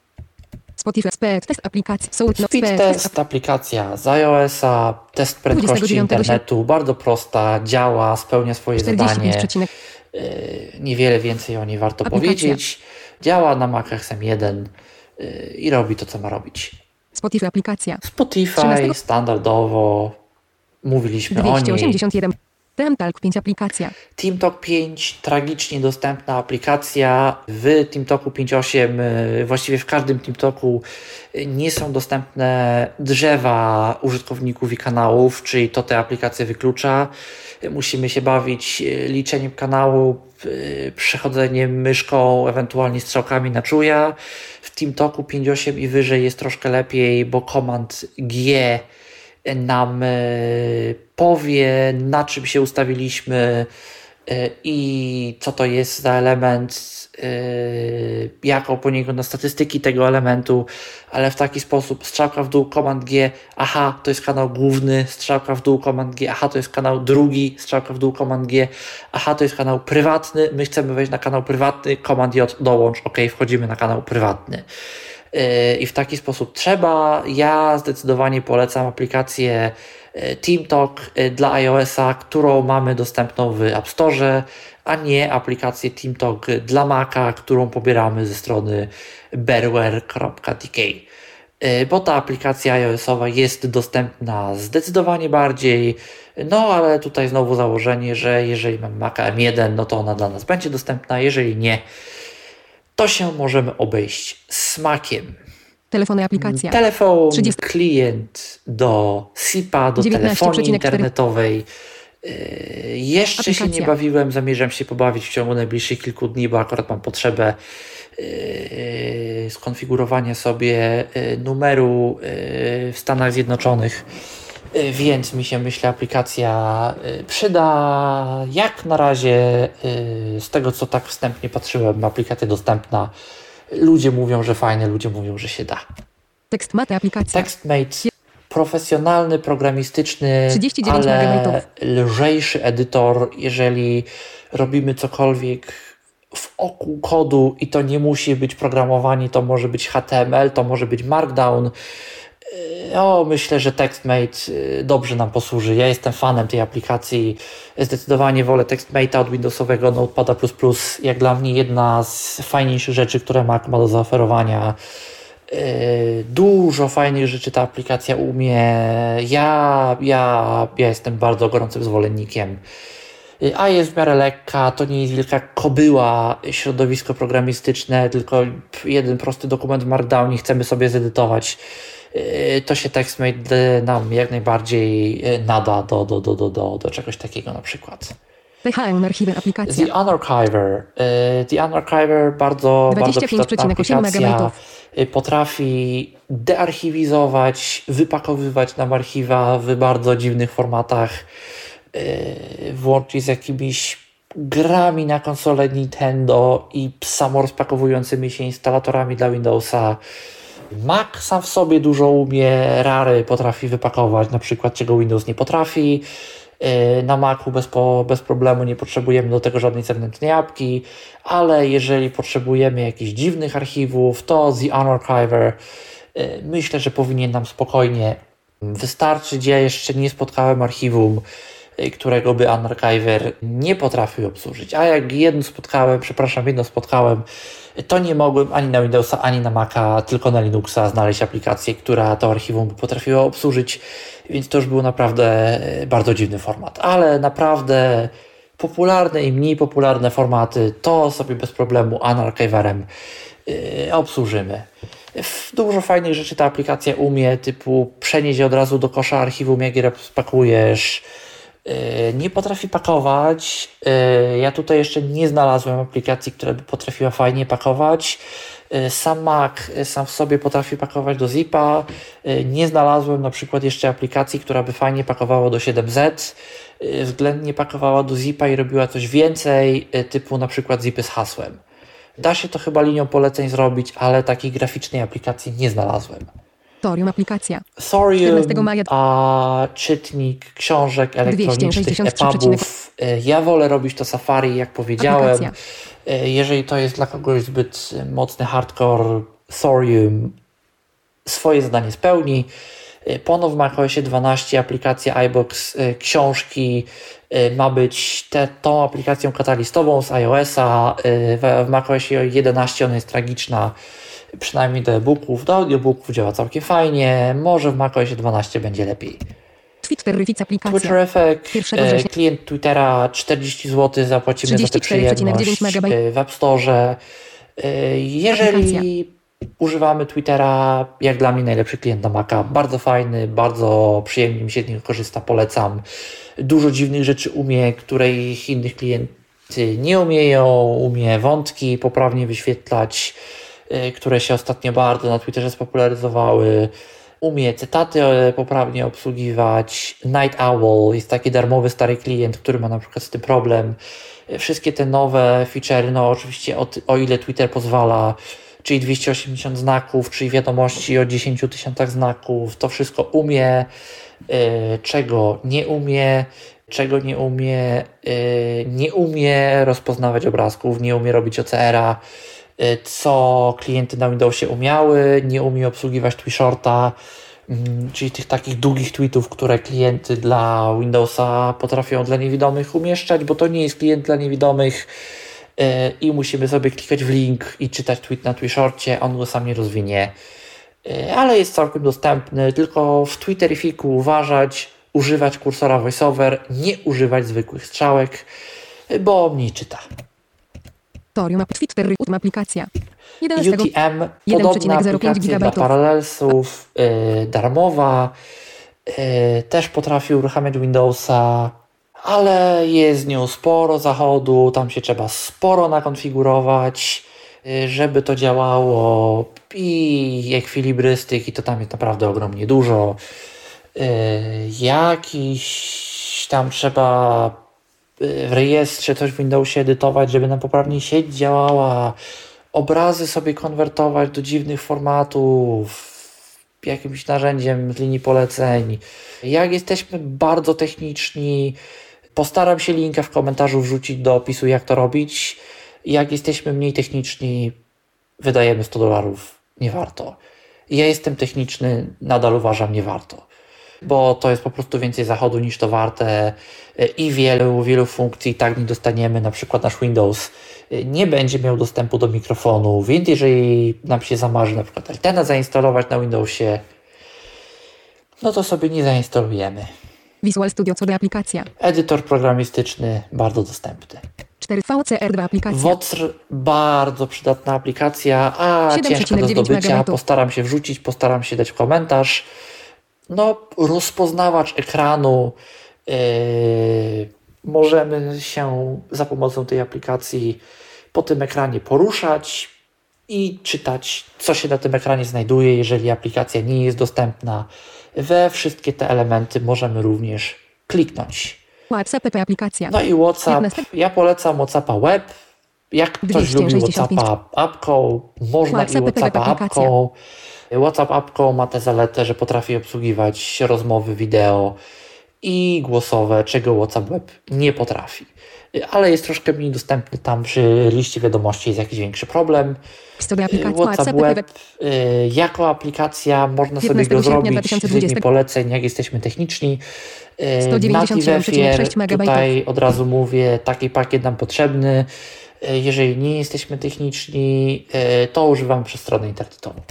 Spotify, speed, test aplikacji, Speed test, aplikacja z iOS-a, test prędkości internetu, bardzo prosta, działa, spełnia swoje zadanie. Yy, niewiele więcej o niej warto aplikacja. powiedzieć. Działa na Mac X M jeden yy, i robi to, co ma robić. Spotify aplikacja. Spotify standardowo, mówiliśmy dwieście osiemdziesiąt jeden. o niej. TeamTalk pięć aplikacja. TeamTalk pięć, tragicznie dostępna aplikacja. W TeamTalku pięć osiem, właściwie w każdym TeamTalku nie są dostępne drzewa użytkowników i kanałów, czyli to te aplikacje wyklucza. Musimy się bawić liczeniem kanału, przechodzeniem myszką, ewentualnie strzałkami na czuja. W TeamTalku pięć osiem i wyżej jest troszkę lepiej, bo komand G nam powie, na czym się ustawiliśmy i co to jest za element, jaką poniekąd statystyki tego elementu, ale w taki sposób strzałka w dół, komand G, aha, to jest kanał główny, strzałka w dół, komand G, aha, to jest kanał drugi, strzałka w dół, komand G, aha, to jest kanał prywatny, my chcemy wejść na kanał prywatny, komand J, dołącz, ok, wchodzimy na kanał prywatny. I w taki sposób trzeba. Ja zdecydowanie polecam aplikację TeamTalk dla iOS-a, którą mamy dostępną w App Store, a nie aplikację TeamTalk dla Maca, którą pobieramy ze strony bearware kropka d k. Bo ta aplikacja iOS-owa jest dostępna zdecydowanie bardziej, no ale tutaj znowu założenie, że jeżeli mamy Maca M jeden, no to ona dla nas będzie dostępna, jeżeli nie, to się możemy obejść smakiem. Telefony, aplikacja. Telefon, trzydzieści klient do SIP-a, do telefonii internetowej. Yy, jeszcze aplikacja. się nie bawiłem, zamierzam się pobawić w ciągu najbliższych kilku dni, bo akurat mam potrzebę yy, skonfigurowania sobie yy, numeru yy, w Stanach Zjednoczonych. Więc mi się, myślę, aplikacja przyda. Jak na razie, z tego co tak wstępnie patrzyłem, aplikacja dostępna. Ludzie mówią, że fajne, ludzie mówią, że się da. TextMate aplikacja. TextMate, profesjonalny, programistyczny, trzydzieści dziewięć ale megabajtów. lżejszy edytor, jeżeli robimy cokolwiek w oku kodu i to nie musi być programowanie, to może być H T M L, to może być Markdown. O, myślę, że TextMate dobrze nam posłuży. Ja jestem fanem tej aplikacji. Zdecydowanie wolę TextMate'a od Windowsowego Notepada plus plus. Jak dla mnie jedna z fajniejszych rzeczy, które Mac ma do zaoferowania. Dużo fajnych rzeczy ta aplikacja umie. Ja, ja, ja jestem bardzo gorącym zwolennikiem. A jest w miarę lekka, to nie jest wielka kobyła środowisko programistyczne, tylko jeden prosty dokument w Markdownie chcemy sobie zedytować. To się TextMate nam jak najbardziej nada do, do, do, do, do, do czegoś takiego na przykład. T H M Archiver aplikacja. The Unarchiver. The Unarchiver bardzo, bardzo przydatna aplikacja. Potrafi dearchiwizować, wypakowywać nam archiwa w bardzo dziwnych formatach, włącznie z jakimiś grami na konsolę Nintendo i samorozpakowującymi się instalatorami dla Windowsa. Mac sam w sobie dużo umie, rary potrafi wypakować, na przykład czego Windows nie potrafi. Na Macu bez, po, bez problemu nie potrzebujemy do tego żadnej zewnętrznej apki, ale jeżeli potrzebujemy jakichś dziwnych archiwów, to The Unarchiver myślę, że powinien nam spokojnie wystarczyć. Ja jeszcze nie spotkałem archiwum, którego by Unarchiver nie potrafił obsłużyć, a jak jedno spotkałem, przepraszam, jedno spotkałem, to nie mogłem ani na Windowsa, ani na Maca, tylko na Linuxa znaleźć aplikację, która to archiwum by potrafiła obsłużyć, więc to już był naprawdę bardzo dziwny format, ale naprawdę popularne i mniej popularne formaty to sobie bez problemu Unarchiverem yy, obsłużymy. Dużo fajnych rzeczy ta aplikacja umie, typu przenieść je od razu do kosza archiwum, jak je spakujesz. Nie potrafi pakować. Ja tutaj jeszcze nie znalazłem aplikacji, która by potrafiła fajnie pakować. Sam Mac sam w sobie potrafi pakować do zipa. Nie znalazłem na przykład jeszcze aplikacji, która by fajnie pakowała do siedem zet. Względnie pakowała do zipa i robiła coś więcej, typu na przykład zipy z hasłem. Da się to chyba linią poleceń zrobić, ale takiej graficznej aplikacji nie znalazłem. Thorium aplikacja. Thorium, a czytnik książek elektronicznych, epubów. Ja wolę robić to Safari, jak powiedziałem. Aplikacja. Jeżeli to jest dla kogoś zbyt mocny hardcore, Thorium swoje zadanie spełni. Pono w macOSie dwanaście aplikacja iBox książki ma być te, tą aplikacją katalistową z iOS-a. W, w macOSie jedenaście ona jest tragiczna. Przynajmniej do e-booków, do audiobooków działa całkiem fajnie, może w macOSie dwanaście będzie lepiej. Twitterific aplikacja. Twitterific, e, klient Twittera czterdzieści złotych zapłacimy za tę przyjemność w App Store. E, jeżeli aplikacja. Używamy Twittera, jak dla mnie najlepszy klient na Maca, bardzo fajny, bardzo przyjemnie mi się z niego korzysta, polecam. Dużo dziwnych rzeczy umie, których innych klienty nie umieją, umie wątki poprawnie wyświetlać, które się ostatnio bardzo na Twitterze spopularyzowały. Umie cytaty poprawnie obsługiwać. Night Owl jest taki darmowy stary klient, który ma na przykład z tym problem. Wszystkie te nowe feature'y, no oczywiście o, o ile Twitter pozwala, czyli dwieście osiemdziesiąt znaków, czyli wiadomości o dziesięciu tysiącach znaków, to wszystko umie. Czego nie umie, czego nie umie, nie umie rozpoznawać obrazków, nie umie robić O C R-a, co klienty na Windowsie umiały, nie umie obsługiwać Twishorta, czyli tych takich długich tweetów, które klienty dla Windowsa potrafią dla niewidomych umieszczać, bo to nie jest klient dla niewidomych i musimy sobie klikać w link i czytać tweet na Twishorcie, on go sam nie rozwinie, ale jest całkiem dostępny, tylko w Twitterificu uważać, używać kursora VoiceOver, nie używać zwykłych strzałek, bo mniej czyta. Thorium Twitter aplikacja. U T M, podobna aplikacja dla paralelsów, yy, darmowa, yy, też potrafi uruchamiać Windowsa, ale jest z nią sporo zachodu, tam się trzeba sporo nakonfigurować, yy, żeby to działało, i ekwilibrystyki to tam jest naprawdę ogromnie dużo. Yy, jakiś tam trzeba w rejestrze coś w Windowsie edytować, żeby nam poprawnie sieć działała, obrazy sobie konwertować do dziwnych formatów. jakimś narzędziem z linii poleceń. Jak jesteśmy bardzo techniczni, postaram się linka w komentarzu wrzucić do opisu, jak to robić. Jak jesteśmy mniej techniczni, wydajemy sto dolarów, nie warto. Ja jestem techniczny, nadal uważam, nie warto. Bo to jest po prostu więcej zachodu niż to warte i wielu, wielu funkcji tak nie dostaniemy. Na przykład nasz Windows nie będzie miał dostępu do mikrofonu, więc jeżeli nam się zamarzy na przykład Altena zainstalować na Windowsie, no to sobie nie zainstalujemy. Visual Studio co do aplikacja. Edytor programistyczny bardzo dostępny. cztery V C R dwa aplikacja. W O C R bardzo przydatna aplikacja, a ciężka do zdobycia. Postaram się wrzucić, postaram się dać komentarz. No, rozpoznawacz ekranu. Yy, możemy się za pomocą tej aplikacji po tym ekranie poruszać i czytać, co się na tym ekranie znajduje, jeżeli aplikacja nie jest dostępna. We wszystkie te elementy możemy również kliknąć. WhatsApp aplikacja. No i WhatsApp. Ja polecam WhatsAppa Web. Jak ktoś lubi WhatsAppa apką, można WhatsApp i WhatsAppa apką. WhatsApp apką ma tę zaletę, że potrafi obsługiwać rozmowy wideo i głosowe, czego WhatsApp Web nie potrafi. Ale jest troszkę mniej dostępny, tam przy liście wiadomości jest jakiś większy problem. WhatsApp Web jako aplikacja można sobie go zrobić z linii poleceń, jak jesteśmy techniczni. Na T W F tutaj od razu mówię, taki pakiet nam potrzebny. Jeżeli nie jesteśmy techniczni, to używamy przez stronę internetową.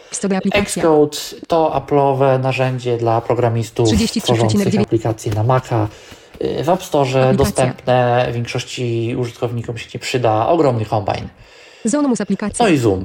Xcode to Apple'owe narzędzie dla programistów tworzących aplikacje na Maca. W App Store aplikacja. Dostępne większości użytkownikom się nie przyda. Ogromny kombajn. No i Zoom.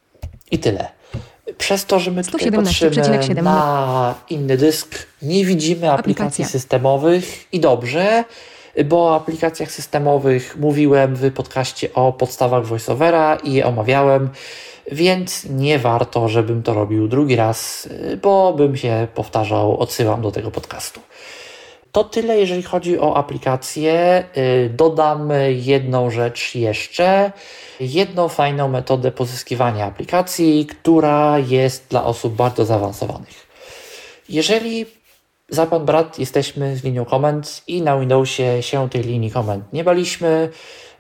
I tyle. Przez to, że my tutaj patrzymy na inny dysk, nie widzimy aplikacji aplikacja. systemowych i dobrze, bo o aplikacjach systemowych mówiłem w podcaście o podstawach VoiceOvera i je omawiałem, więc nie warto, żebym to robił drugi raz, bo bym się powtarzał, odsyłam do tego podcastu. To tyle, jeżeli chodzi o aplikacje. Dodam jedną rzecz jeszcze. Jedną fajną metodę pozyskiwania aplikacji, która jest dla osób bardzo zaawansowanych. Jeżeli za pan brat jesteśmy z linią komend i na Windowsie się tej linii komend nie baliśmy,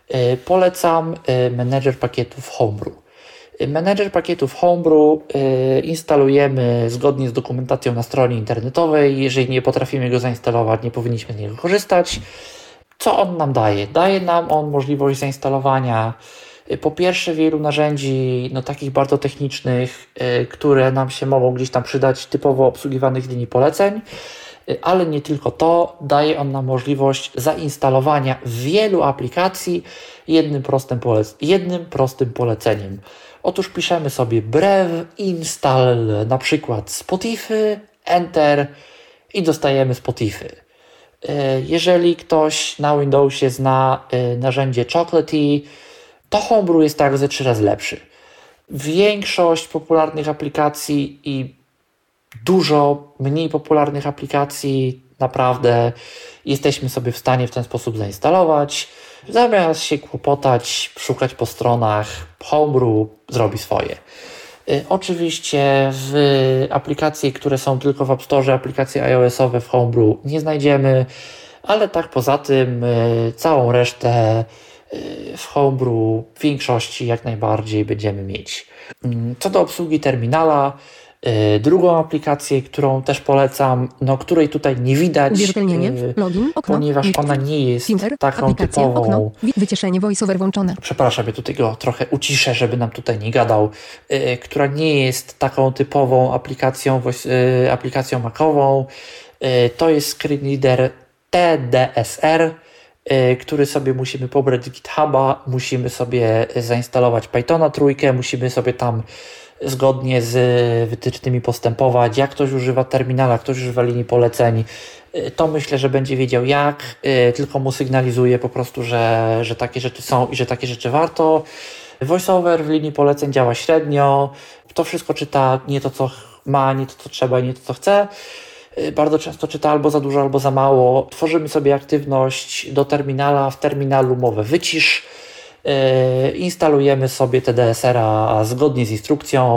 polecam menedżer pakietów Homebrew. Menedżer pakietów Homebrew y, instalujemy zgodnie z dokumentacją na stronie internetowej. Jeżeli nie potrafimy go zainstalować, nie powinniśmy z niego korzystać. Co on nam daje? Daje nam on możliwość zainstalowania y, po pierwsze wielu narzędzi, no takich bardzo technicznych, y, które nam się mogą gdzieś tam przydać, typowo obsługiwanych z linii poleceń, y, ale nie tylko to. Daje on nam możliwość zainstalowania wielu aplikacji jednym prostym, polec- jednym prostym poleceniem. Otóż piszemy sobie brev install na przykład Spotify, enter i dostajemy Spotify. Jeżeli ktoś na Windowsie zna narzędzie Chocolatey, to Homebrew jest tak ze trzy razy lepszy. Większość popularnych aplikacji i dużo mniej popularnych aplikacji naprawdę jesteśmy sobie w stanie w ten sposób zainstalować. Zamiast się kłopotać, szukać po stronach, Homebrew zrobi swoje. Y, oczywiście w aplikacje, które są tylko w App Store, aplikacje iOS-owe w Homebrew nie znajdziemy, ale tak poza tym y, całą resztę y, w Homebrew w większości jak najbardziej będziemy mieć. Y, co do obsługi terminala, Yy, drugą aplikację, którą też polecam, no której tutaj nie widać, yy, login, okno, ponieważ ona nie jest filter, taką typową... Okno, wyciszenie, voiceover włączone. Przepraszam, ja tutaj go trochę uciszę, żeby nam tutaj nie gadał, yy, która nie jest taką typową aplikacją, yy, aplikacją macową. Yy, to jest screen reader T D S R, yy, który sobie musimy pobrać z GitHuba, musimy sobie zainstalować Pythona trójkę, musimy sobie tam zgodnie z wytycznymi postępować. Jak ktoś używa terminala, ktoś używa linii poleceń, to myślę, że będzie wiedział jak, tylko mu sygnalizuje po prostu, że, że takie rzeczy są i że takie rzeczy warto. VoiceOver w linii poleceń działa średnio, to wszystko czyta nie to, co ma, nie to, co trzeba, nie to, co chce. Bardzo często czyta albo za dużo, albo za mało. Tworzymy sobie aktywność do terminala, w terminalu mowę wycisz, instalujemy sobie T D S R a zgodnie z instrukcją,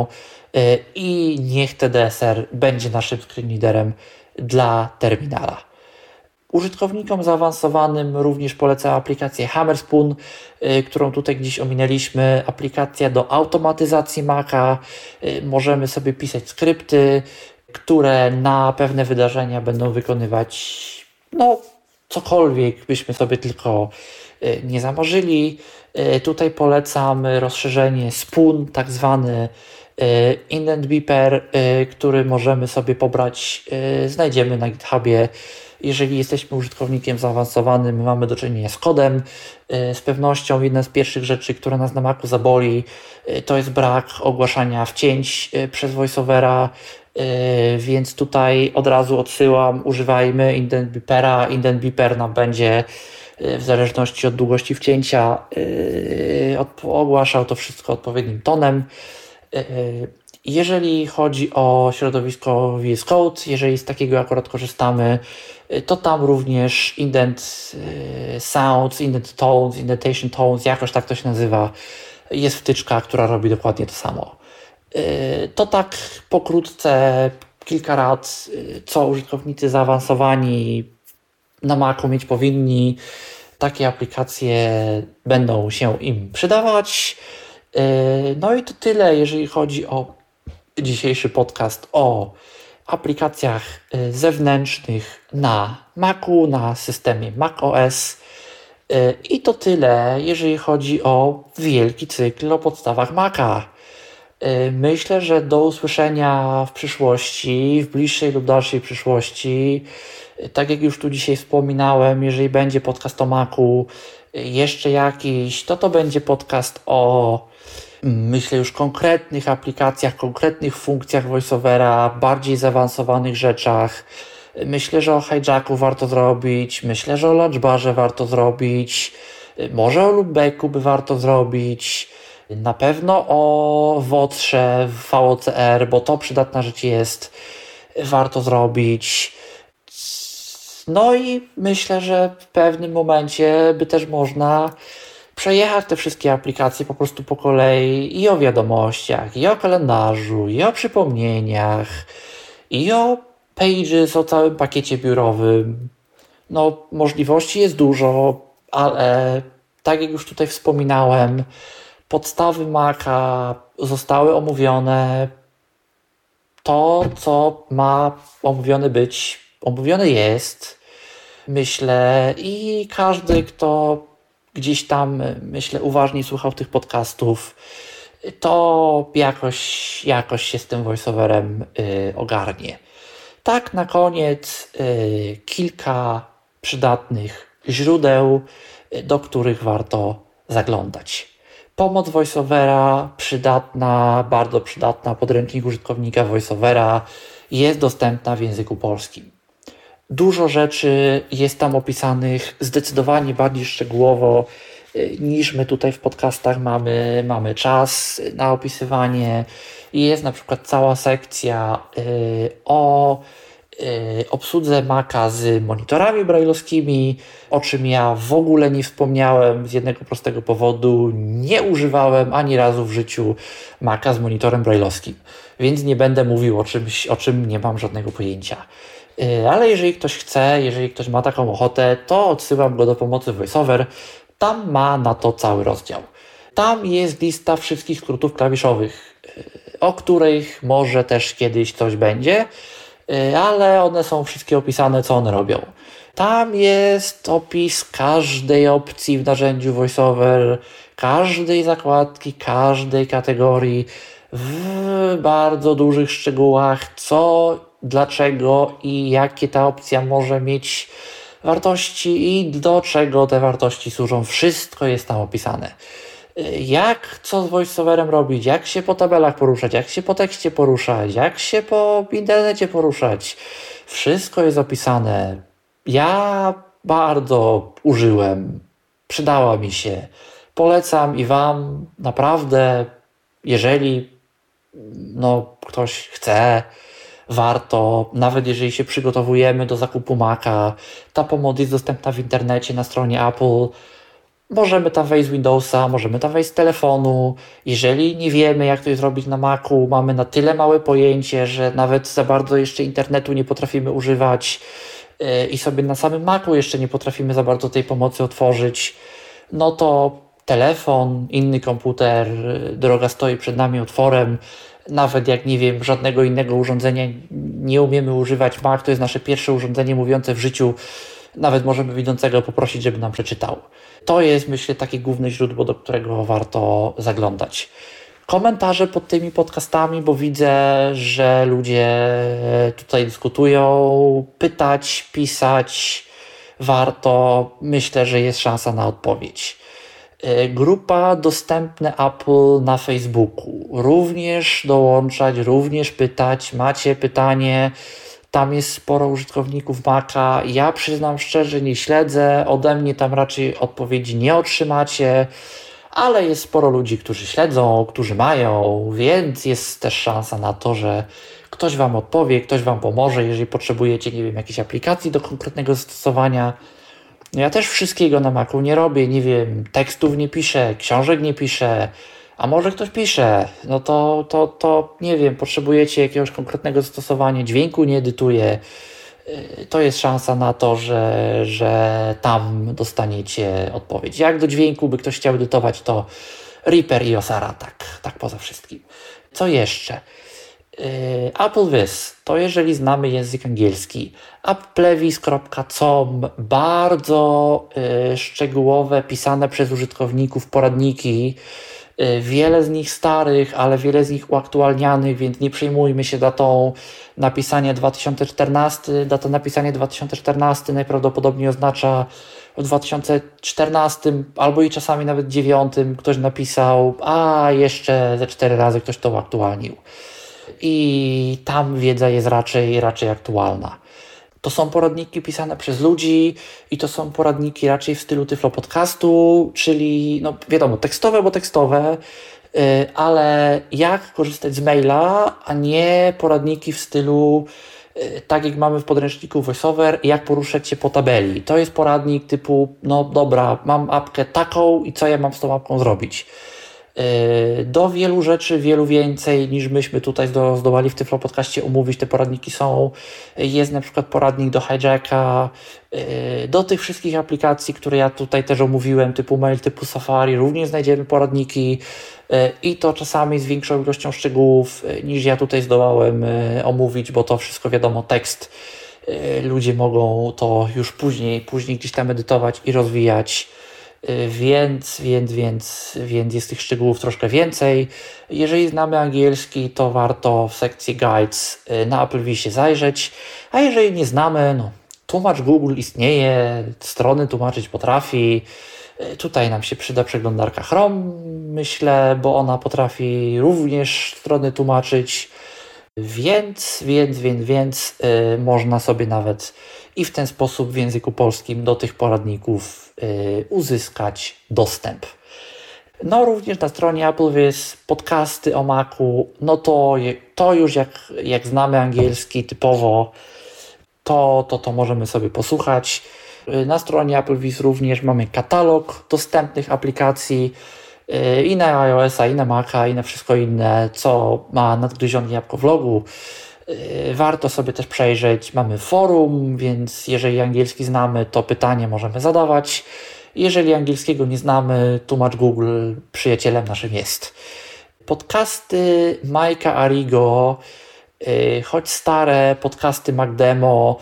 i niech T D S R będzie naszym screen readerem dla terminala. Użytkownikom zaawansowanym również polecam aplikację Hammerspoon, którą tutaj gdzieś ominęliśmy. Aplikacja do automatyzacji Maca. Możemy sobie pisać skrypty, które na pewne wydarzenia będą wykonywać no cokolwiek byśmy sobie tylko nie zamarzyli. Tutaj polecam rozszerzenie Spoon, tak zwany Indent Beeper, który możemy sobie pobrać, znajdziemy na GitHubie. Jeżeli jesteśmy użytkownikiem zaawansowanym, mamy do czynienia z kodem, z pewnością jedna z pierwszych rzeczy, która nas na Macu zaboli, to jest brak ogłaszania wcięć przez VoiceOvera, więc tutaj od razu odsyłam, używajmy Indent Beepera. Indent Beeper nam będzie w zależności od długości wcięcia ogłaszał to wszystko odpowiednim tonem. Jeżeli chodzi o środowisko V S Code, jeżeli z takiego akurat korzystamy, to tam również indent sounds, indent tones, indentation tones, jakoś tak to się nazywa, jest wtyczka, która robi dokładnie to samo. To tak pokrótce kilka rad, co użytkownicy zaawansowani na Macu mieć powinni. Takie aplikacje będą się im przydawać. No i to tyle, jeżeli chodzi o dzisiejszy podcast o aplikacjach zewnętrznych na Macu, na systemie macOS. I to tyle, jeżeli chodzi o wielki cykl o podstawach Maca. Myślę, że do usłyszenia w przyszłości, w bliższej lub dalszej przyszłości. Tak jak już tu dzisiaj wspominałem, jeżeli będzie podcast o Macu jeszcze jakiś, to to będzie podcast o, myślę, już konkretnych aplikacjach, konkretnych funkcjach VoiceOvera, bardziej zaawansowanych rzeczach. Myślę, że o hijacku warto zrobić, myślę, że o launchbarze warto zrobić, może o loopbacku by warto zrobić, na pewno o wotrze w V O C R, bo to przydatna rzecz jest, warto zrobić. No i myślę, że w pewnym momencie by też można przejechać te wszystkie aplikacje po prostu po kolei i o wiadomościach, i o kalendarzu, i o przypomnieniach, i o Pages, o całym pakiecie biurowym. No, możliwości jest dużo, ale tak jak już tutaj wspominałem, podstawy Maca zostały omówione. To, co ma omówione być, omówione jest, myślę, i każdy, kto gdzieś tam, myślę, uważnie słuchał tych podcastów, to jakoś, jakoś się z tym voiceoverem y, ogarnie. Tak, na koniec y, kilka przydatnych źródeł, y, do których warto zaglądać. Pomoc VoiceOvera, przydatna, bardzo przydatna, podręcznik użytkownika VoiceOvera jest dostępna w języku polskim. Dużo rzeczy jest tam opisanych zdecydowanie bardziej szczegółowo niż my tutaj w podcastach mamy, mamy czas na opisywanie. Jest na przykład cała sekcja y, o y, obsłudze Maca z monitorami brailleowskimi, o czym ja w ogóle nie wspomniałem z jednego prostego powodu. Nie używałem ani razu w życiu Maca z monitorem brailleowskim, więc nie będę mówił o czymś, o czym nie mam żadnego pojęcia. Ale jeżeli ktoś chce, jeżeli ktoś ma taką ochotę, to odsyłam go do pomocy VoiceOver. Tam ma na to cały rozdział. Tam jest lista wszystkich skrótów klawiszowych, o których może też kiedyś coś będzie, ale one są wszystkie opisane, co one robią. Tam jest opis każdej opcji w narzędziu VoiceOver, każdej zakładki, każdej kategorii, w bardzo dużych szczegółach, co, dlaczego i jakie ta opcja może mieć wartości i do czego te wartości służą. Wszystko jest tam opisane. Jak co z VoiceOverem robić, jak się po tabelach poruszać, jak się po tekście poruszać, jak się po internecie poruszać. Wszystko jest opisane. Ja bardzo użyłem, przydała mi się. Polecam i Wam naprawdę, jeżeli no, ktoś chce, warto, nawet jeżeli się przygotowujemy do zakupu Maca, ta pomoc jest dostępna w internecie na stronie Apple. Możemy tam wejść z Windowsa, możemy tam wejść z telefonu. Jeżeli nie wiemy, jak to zrobić na Macu, mamy na tyle małe pojęcie, że nawet za bardzo jeszcze internetu nie potrafimy używać yy, i sobie na samym Macu jeszcze nie potrafimy za bardzo tej pomocy otworzyć, no to telefon, inny komputer, yy, droga stoi przed nami otworem. Nawet jak, nie wiem, żadnego innego urządzenia nie umiemy używać, Mac to jest nasze pierwsze urządzenie mówiące w życiu. Nawet możemy widzącego poprosić, żeby nam przeczytał. To jest, myślę, takie główne źródło, do którego warto zaglądać. Komentarze pod tymi podcastami, bo widzę, że ludzie tutaj dyskutują, pytać, pisać. Warto. Myślę, że jest szansa na odpowiedź. Grupa Dostępne Apple na Facebooku. Również dołączać, również pytać. Macie pytanie, tam jest sporo użytkowników Maca. Ja przyznam szczerze, nie śledzę. Ode mnie tam raczej odpowiedzi nie otrzymacie, ale jest sporo ludzi, którzy śledzą, którzy mają, więc jest też szansa na to, że ktoś Wam odpowie, ktoś Wam pomoże, jeżeli potrzebujecie, nie wiem, jakiejś aplikacji do konkretnego zastosowania. Ja też wszystkiego na Macu nie robię, nie wiem, tekstów nie piszę, książek nie piszę, a może ktoś pisze, no to, to, to nie wiem, potrzebujecie jakiegoś konkretnego zastosowania, dźwięku nie edytuję, to jest szansa na to, że, że tam dostaniecie odpowiedź. Jak do dźwięku by ktoś chciał edytować, to Reaper i Osara, tak, tak poza wszystkim. Co jeszcze? Applevis, to jeżeli znamy język angielski. Applevis kropka com, bardzo y, szczegółowe, pisane przez użytkowników poradniki. Y, wiele z nich starych, ale wiele z nich uaktualnianych, więc nie przejmujmy się datą napisania dwa tysiące czternasty. Data napisania dwa tysiące czternasty najprawdopodobniej oznacza w dwa tysiące czternastym albo i czasami nawet dziewiątym ktoś napisał, a jeszcze ze cztery razy ktoś to uaktualnił. I tam wiedza jest raczej, raczej aktualna. To są poradniki pisane przez ludzi i to są poradniki raczej w stylu Tyflo Podcastu, czyli no wiadomo, tekstowe, bo tekstowe, yy, ale jak korzystać z maila, a nie poradniki w stylu yy, tak jak mamy w podręczniku VoiceOver, jak poruszać się po tabeli. To jest poradnik typu, no dobra, mam apkę taką i co ja mam z tą apką zrobić. Do wielu rzeczy, wielu więcej niż myśmy tutaj zdołali w Tyflo Podcaście omówić. Te poradniki są. Jest na przykład poradnik do Hijacka, do tych wszystkich aplikacji, które ja tutaj też omówiłem, typu mail, typu Safari, również znajdziemy poradniki i to czasami z większą ilością szczegółów niż ja tutaj zdołałem omówić, bo to wszystko wiadomo, tekst. Ludzie mogą to już później, później gdzieś tam edytować i rozwijać. Więc, więc, więc, więc jest tych szczegółów troszkę więcej. Jeżeli znamy angielski, to warto w sekcji Guides na Applevisie zajrzeć, a jeżeli nie znamy, no tłumacz Google istnieje, strony tłumaczyć potrafi. Tutaj nam się przyda przeglądarka Chrome, myślę, bo ona potrafi również strony tłumaczyć, więc, więc, więc, więc yy, można sobie nawet i w ten sposób w języku polskim do tych poradników yy, uzyskać dostęp. No również na stronie Applevis podcasty o Macu, no to, to już jak, jak znamy angielski typowo, to, to, to możemy sobie posłuchać. Na stronie Applevis również mamy katalog dostępnych aplikacji yy, i na iOS-a, i na Maca, i na wszystko inne, co ma nadgryzione jabłko w logu. Warto sobie też przejrzeć. Mamy forum, więc jeżeli angielski znamy, to pytanie możemy zadawać. Jeżeli angielskiego nie znamy, tłumacz Google przyjacielem naszym jest. Podcasty Majka Arrigo, choć stare, podcasty MacDemo,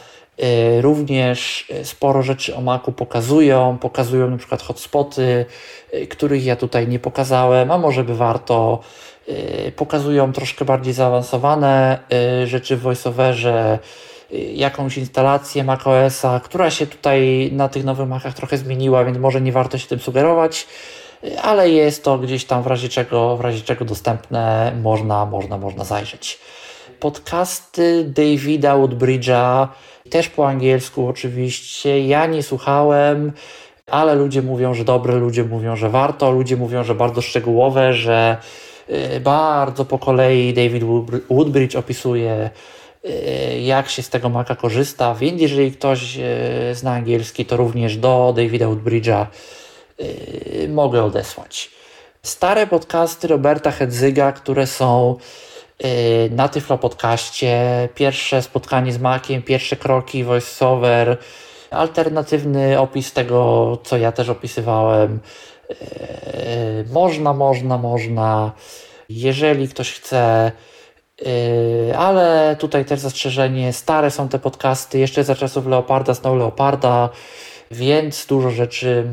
również sporo rzeczy o Macu pokazują. Pokazują na przykład hotspoty, których ja tutaj nie pokazałem, a może by warto. Pokazują troszkę bardziej zaawansowane rzeczy w VoiceOverze, jakąś instalację macOSa, która się tutaj na tych nowych Macach trochę zmieniła, więc może nie warto się tym sugerować, ale jest to gdzieś tam w razie czego, w razie czego dostępne, można, można, można zajrzeć. Podcasty Davida Woodbridge'a, też po angielsku oczywiście, ja nie słuchałem, ale ludzie mówią, że dobre, ludzie mówią, że warto, ludzie mówią, że bardzo szczegółowe, że bardzo po kolei David Woodbridge opisuje, jak się z tego Maca korzysta, więc jeżeli ktoś zna angielski, to również do Davida Woodbridge'a yy, mogę odesłać. Stare podcasty Roberta Hedzyga, które są yy, na Tyflo Podcaście, pierwsze spotkanie z Maciem, pierwsze kroki, voiceover, alternatywny opis tego, co ja też opisywałem. Yy, można, można, można. Jeżeli ktoś chce, yy, ale tutaj też zastrzeżenie, stare są te podcasty, jeszcze za czasów Leoparda, Snow Leoparda, więc dużo rzeczy